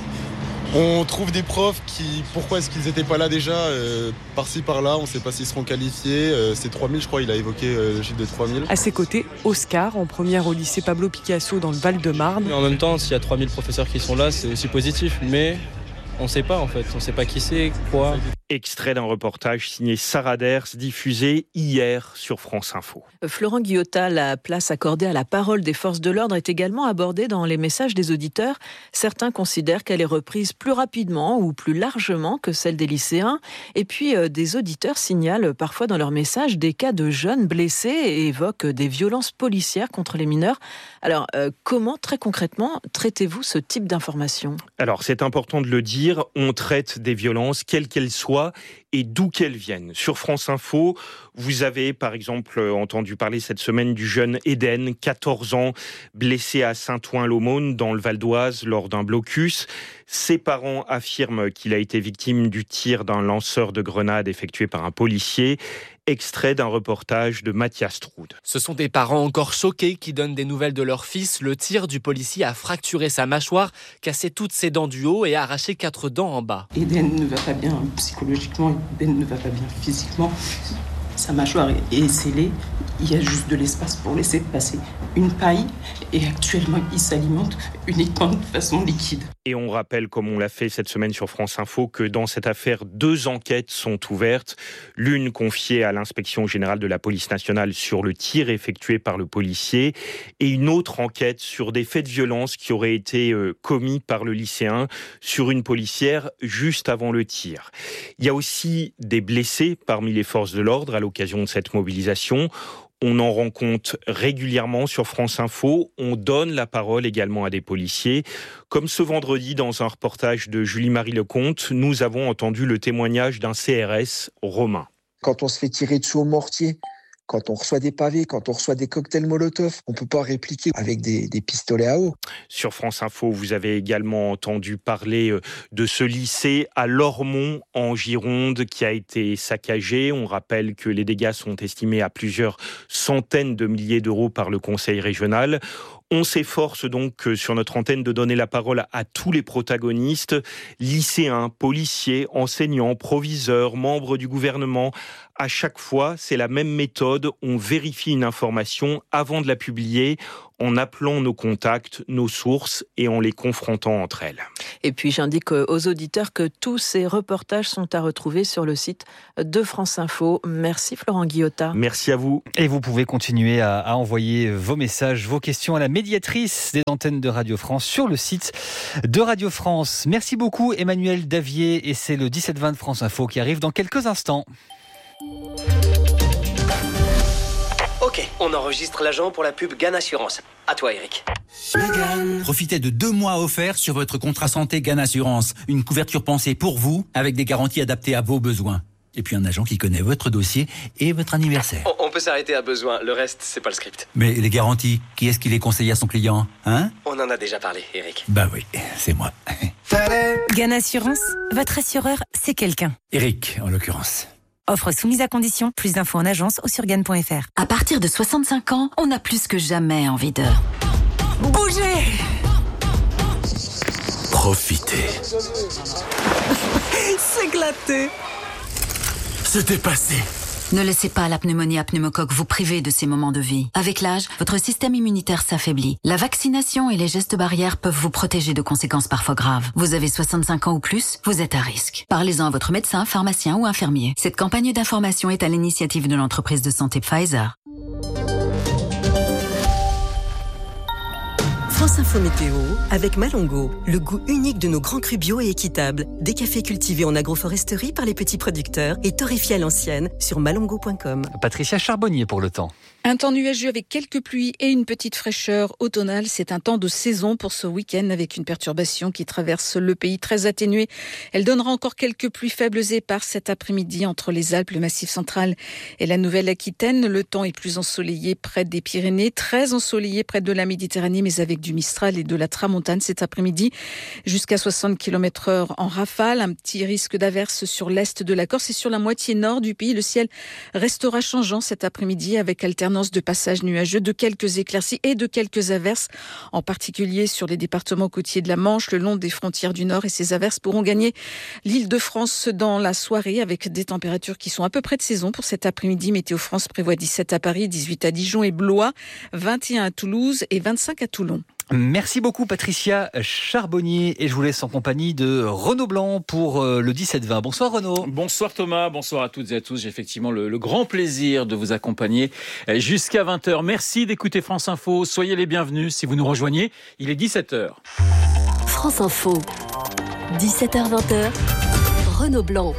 Speaker 27: On trouve des profs qui, pourquoi est-ce qu'ils n'étaient pas là déjà, euh, par-ci par-là, on ne sait pas s'ils seront qualifiés. Euh, c'est trois mille, je crois, il a évoqué euh, le chiffre de trois mille.
Speaker 25: À ses côtés, Oscar, en première au lycée Pablo Picasso dans le Val-de-Marne.
Speaker 28: En même temps, s'il y a trois mille professeurs qui sont là, c'est aussi positif, mais on ne sait pas en fait, on ne sait pas qui c'est, quoi.
Speaker 23: Extrait d'un reportage signé Sarah Ders, diffusé hier sur France Info.
Speaker 22: Florent Guyotat, la place accordée à la parole des forces de l'ordre est également abordée dans les messages des auditeurs. Certains considèrent qu'elle est reprise plus rapidement ou plus largement que celle des lycéens. Et puis, euh, des auditeurs signalent parfois dans leurs messages des cas de jeunes blessés et évoquent des violences policières contre les mineurs. Alors, euh, comment, très concrètement, traitez-vous ce type d'informations ?
Speaker 23: Alors, c'est important de le dire, on traite des violences, quelles qu'elles soient, et d'où qu'elles viennent. Sur France Info, vous avez par exemple entendu parler cette semaine du jeune Eden, quatorze ans, blessé à Saint-Ouen-l'Aumône dans le Val d'Oise lors d'un blocus. Ses parents affirment qu'il a été victime du tir d'un lanceur de grenades effectué par un policier. Extrait d'un reportage de Mathias Troude.
Speaker 29: Ce sont des parents encore choqués qui donnent des nouvelles de leur fils. Le tir du policier a fracturé sa mâchoire, cassé toutes ses dents du haut et arraché quatre dents en bas.
Speaker 30: Eden ne va pas bien psychologiquement, Eden ne va pas bien physiquement. Sa mâchoire est scellée, il y a juste de l'espace pour laisser passer une paille Et actuellement, ils s'alimentent uniquement de façon liquide.
Speaker 23: Et on rappelle, comme on l'a fait cette semaine sur France Info, que dans cette affaire, deux enquêtes sont ouvertes. L'une confiée à l'inspection générale de la police nationale sur le tir effectué par le policier et une autre enquête sur des faits de violence qui auraient été euh, commis par le lycéen sur une policière juste avant le tir. Il y a aussi des blessés parmi les forces de l'ordre à l'occasion de cette mobilisation. On en rend compte régulièrement sur France Info. On donne la parole également à des policiers. Comme ce vendredi, dans un reportage de Julie-Marie Lecomte, nous avons entendu le témoignage d'un C R S romain.
Speaker 1: Quand on se fait tirer dessus au mortier, quand on reçoit des pavés, quand on reçoit des cocktails Molotov, on ne peut pas répliquer avec des, des pistolets à eau.
Speaker 23: Sur France Info, vous avez également entendu parler de ce lycée à Lormont, en Gironde, qui a été saccagé. On rappelle que les dégâts sont estimés à plusieurs centaines de milliers d'euros par le conseil régional. On s'efforce donc sur notre antenne de donner la parole à tous les protagonistes, lycéens, policiers, enseignants, proviseurs, membres du gouvernement. À chaque fois, c'est la même méthode. On vérifie une information avant de la publier en appelant nos contacts, nos sources et en les confrontant entre elles.
Speaker 22: Et puis j'indique aux auditeurs que tous ces reportages sont à retrouver sur le site de France Info. Merci Florent Guillotat.
Speaker 23: Merci à vous.
Speaker 2: Et vous pouvez continuer à, à envoyer vos messages, vos questions à la médiatrice des antennes de Radio France sur le site de Radio France. Merci beaucoup Emmanuel Davier et c'est le dix-sept vingt de France Info qui arrive dans quelques instants.
Speaker 3: Ok, on enregistre l'agent pour la pub Gann Assurance. À toi, Eric.
Speaker 4: Profitez de deux mois offerts sur votre contrat santé Gann Assurance. Une couverture pensée pour vous, avec des garanties adaptées à vos besoins. Et puis un agent qui connaît votre dossier et votre anniversaire.
Speaker 3: On, on peut s'arrêter à besoin, le reste, c'est pas le script.
Speaker 4: Mais les garanties, qui est-ce qui les conseille à son client, hein?
Speaker 3: On en a déjà parlé, Eric.
Speaker 4: Bah oui, c'est moi.
Speaker 5: Gann Assurance, votre assureur, c'est quelqu'un.
Speaker 4: Eric, en l'occurrence.
Speaker 5: Offre soumise à condition, plus d'infos en agence ou sur gann point f r.
Speaker 13: À partir de soixante-cinq ans, on a plus que jamais envie de...
Speaker 5: Bouger.
Speaker 4: Profitez.
Speaker 5: S'éclater.
Speaker 4: Se dépasser.
Speaker 13: Ne laissez pas la pneumonie à pneumocoque vous priver de ces moments de vie. Avec l'âge, votre système immunitaire s'affaiblit. La vaccination et les gestes barrières peuvent vous protéger de conséquences parfois graves. Vous avez soixante-cinq ans ou plus, vous êtes à risque. Parlez-en à votre médecin, pharmacien ou infirmier. Cette campagne d'information est à l'initiative de l'entreprise de santé Pfizer.
Speaker 7: France Info Météo avec Malongo, le goût unique de nos grands crus bio et équitables. Des cafés cultivés en agroforesterie par les petits producteurs et torréfiés à l'ancienne sur malongo point com.
Speaker 2: Patricia Charbonnier pour le temps.
Speaker 14: Un temps nuageux avec quelques pluies et une petite fraîcheur automnale. C'est un temps de saison pour ce week-end avec une perturbation qui traverse le pays très atténuée. Elle donnera encore quelques pluies faibles et éparses cet après-midi entre les Alpes, le Massif central et la Nouvelle-Aquitaine. Le temps est plus ensoleillé près des Pyrénées, très ensoleillé près de la Méditerranée, mais avec du Mistral et de la Tramontane cet après-midi. Jusqu'à soixante kilomètres heure en rafale. Un petit risque d'averse sur l'est de la Corse et sur la moitié nord du pays. Le ciel restera changeant cet après-midi avec alternance de passages nuageux, de quelques éclaircies et de quelques averses, en particulier sur les départements côtiers de la Manche, le long des frontières du Nord. Et ces averses pourront gagner l'Île-de-France dans la soirée avec des températures qui sont à peu près de saison pour cet après-midi. Météo France prévoit dix-sept à Paris, dix-huit à Dijon et Blois, vingt et un à Toulouse et vingt-cinq à Toulon.
Speaker 2: Merci beaucoup Patricia Charbonnier et je vous laisse en compagnie de Renaud Blanc pour le dix-sept vingt. Bonsoir Renaud.
Speaker 6: Bonsoir Thomas, bonsoir à toutes et à tous. J'ai effectivement le, le grand plaisir de vous accompagner jusqu'à vingt heures. Merci d'écouter France Info. Soyez les bienvenus si vous nous rejoignez. Il est dix-sept heures.
Speaker 16: France Info, dix-sept heures vingt, Renaud Blanc.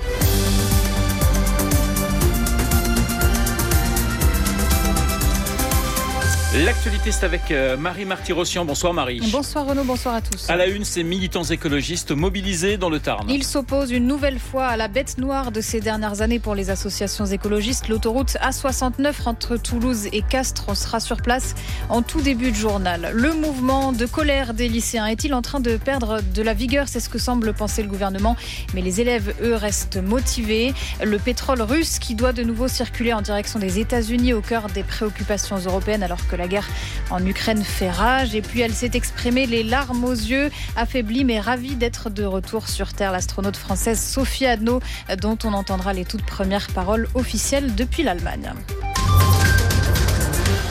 Speaker 6: L'actualité, c'est avec Marie Marty-Rossian. Bonsoir Marie.
Speaker 8: Bonsoir Renaud, bonsoir à tous.
Speaker 6: À la une, ces militants écologistes mobilisés dans le Tarn.
Speaker 8: Ils s'opposent une nouvelle fois à la bête noire de ces dernières années pour les associations écologistes. L'autoroute A soixante-neuf entre Toulouse et Castres, on sera sur place en tout début de journal. Le mouvement de colère des lycéens est-il en train de perdre de la vigueur? C'est ce que semble penser le gouvernement. Mais les élèves, eux, restent motivés. Le pétrole russe qui doit de nouveau circuler en direction des États-Unis au cœur des préoccupations européennes alors que la La guerre en Ukraine fait rage. Et puis elle s'est exprimée les larmes aux yeux, affaiblie mais ravie d'être de retour sur Terre. L'astronaute française Sophie Adno, dont on entendra les toutes premières paroles officielles depuis l'Allemagne.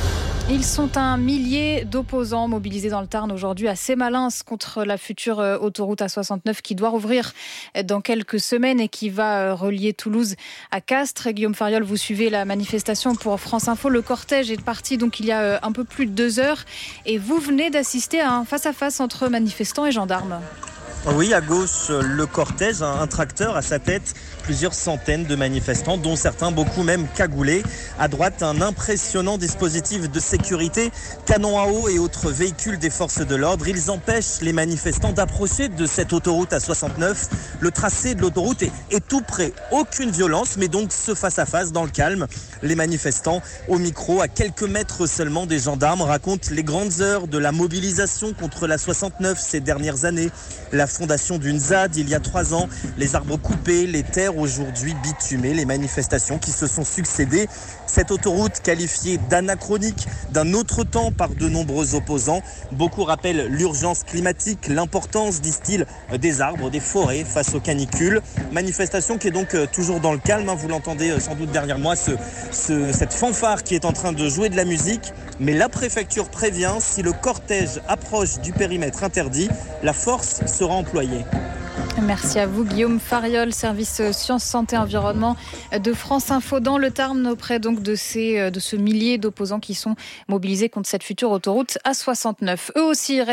Speaker 8: Ils sont un millier d'opposants mobilisés dans le Tarn aujourd'hui à Sémalins contre la future autoroute A soixante-neuf qui doit rouvrir dans quelques semaines et qui va relier Toulouse à Castres. Guillaume Fariol, vous suivez la manifestation pour France Info. Le cortège est parti donc il y a un peu plus de deux heures et vous venez d'assister à un face-à-face entre manifestants et gendarmes.
Speaker 9: Oui, à gauche, le cortège, un tracteur à sa tête, plusieurs centaines de manifestants, dont certains, beaucoup même cagoulés. À droite, un impressionnant dispositif de sécurité, canons à eau et autres véhicules des forces de l'ordre. Ils empêchent les manifestants d'approcher de cette autoroute A soixante-neuf. Le tracé de l'autoroute est, est tout près. Aucune violence, mais donc ce face-à-face dans le calme. Les manifestants, au micro, à quelques mètres seulement des gendarmes, racontent les grandes heures de la mobilisation contre la soixante-neuf ces dernières années. La fondation d'une Z A D il y a trois ans, les arbres coupés, les terres aujourd'hui bitumées, les manifestations qui se sont succédées. Cette autoroute qualifiée d'anachronique, d'un autre temps par de nombreux opposants. Beaucoup rappellent l'urgence climatique, l'importance, disent-ils, des arbres, des forêts face aux canicules. Manifestation qui est donc toujours dans le calme, hein, vous l'entendez sans doute derrière moi, ce, ce, cette fanfare qui est en train de jouer de la musique. Mais la préfecture prévient, si le cortège approche du périmètre interdit, la force sera employée.
Speaker 8: Merci à vous Guillaume Fariol, service Sciences, Santé, Environnement de France Info dans le Tarn, auprès donc de, ces, de ce millier d'opposants qui sont mobilisés contre cette future autoroute A soixante-neuf. Eux aussi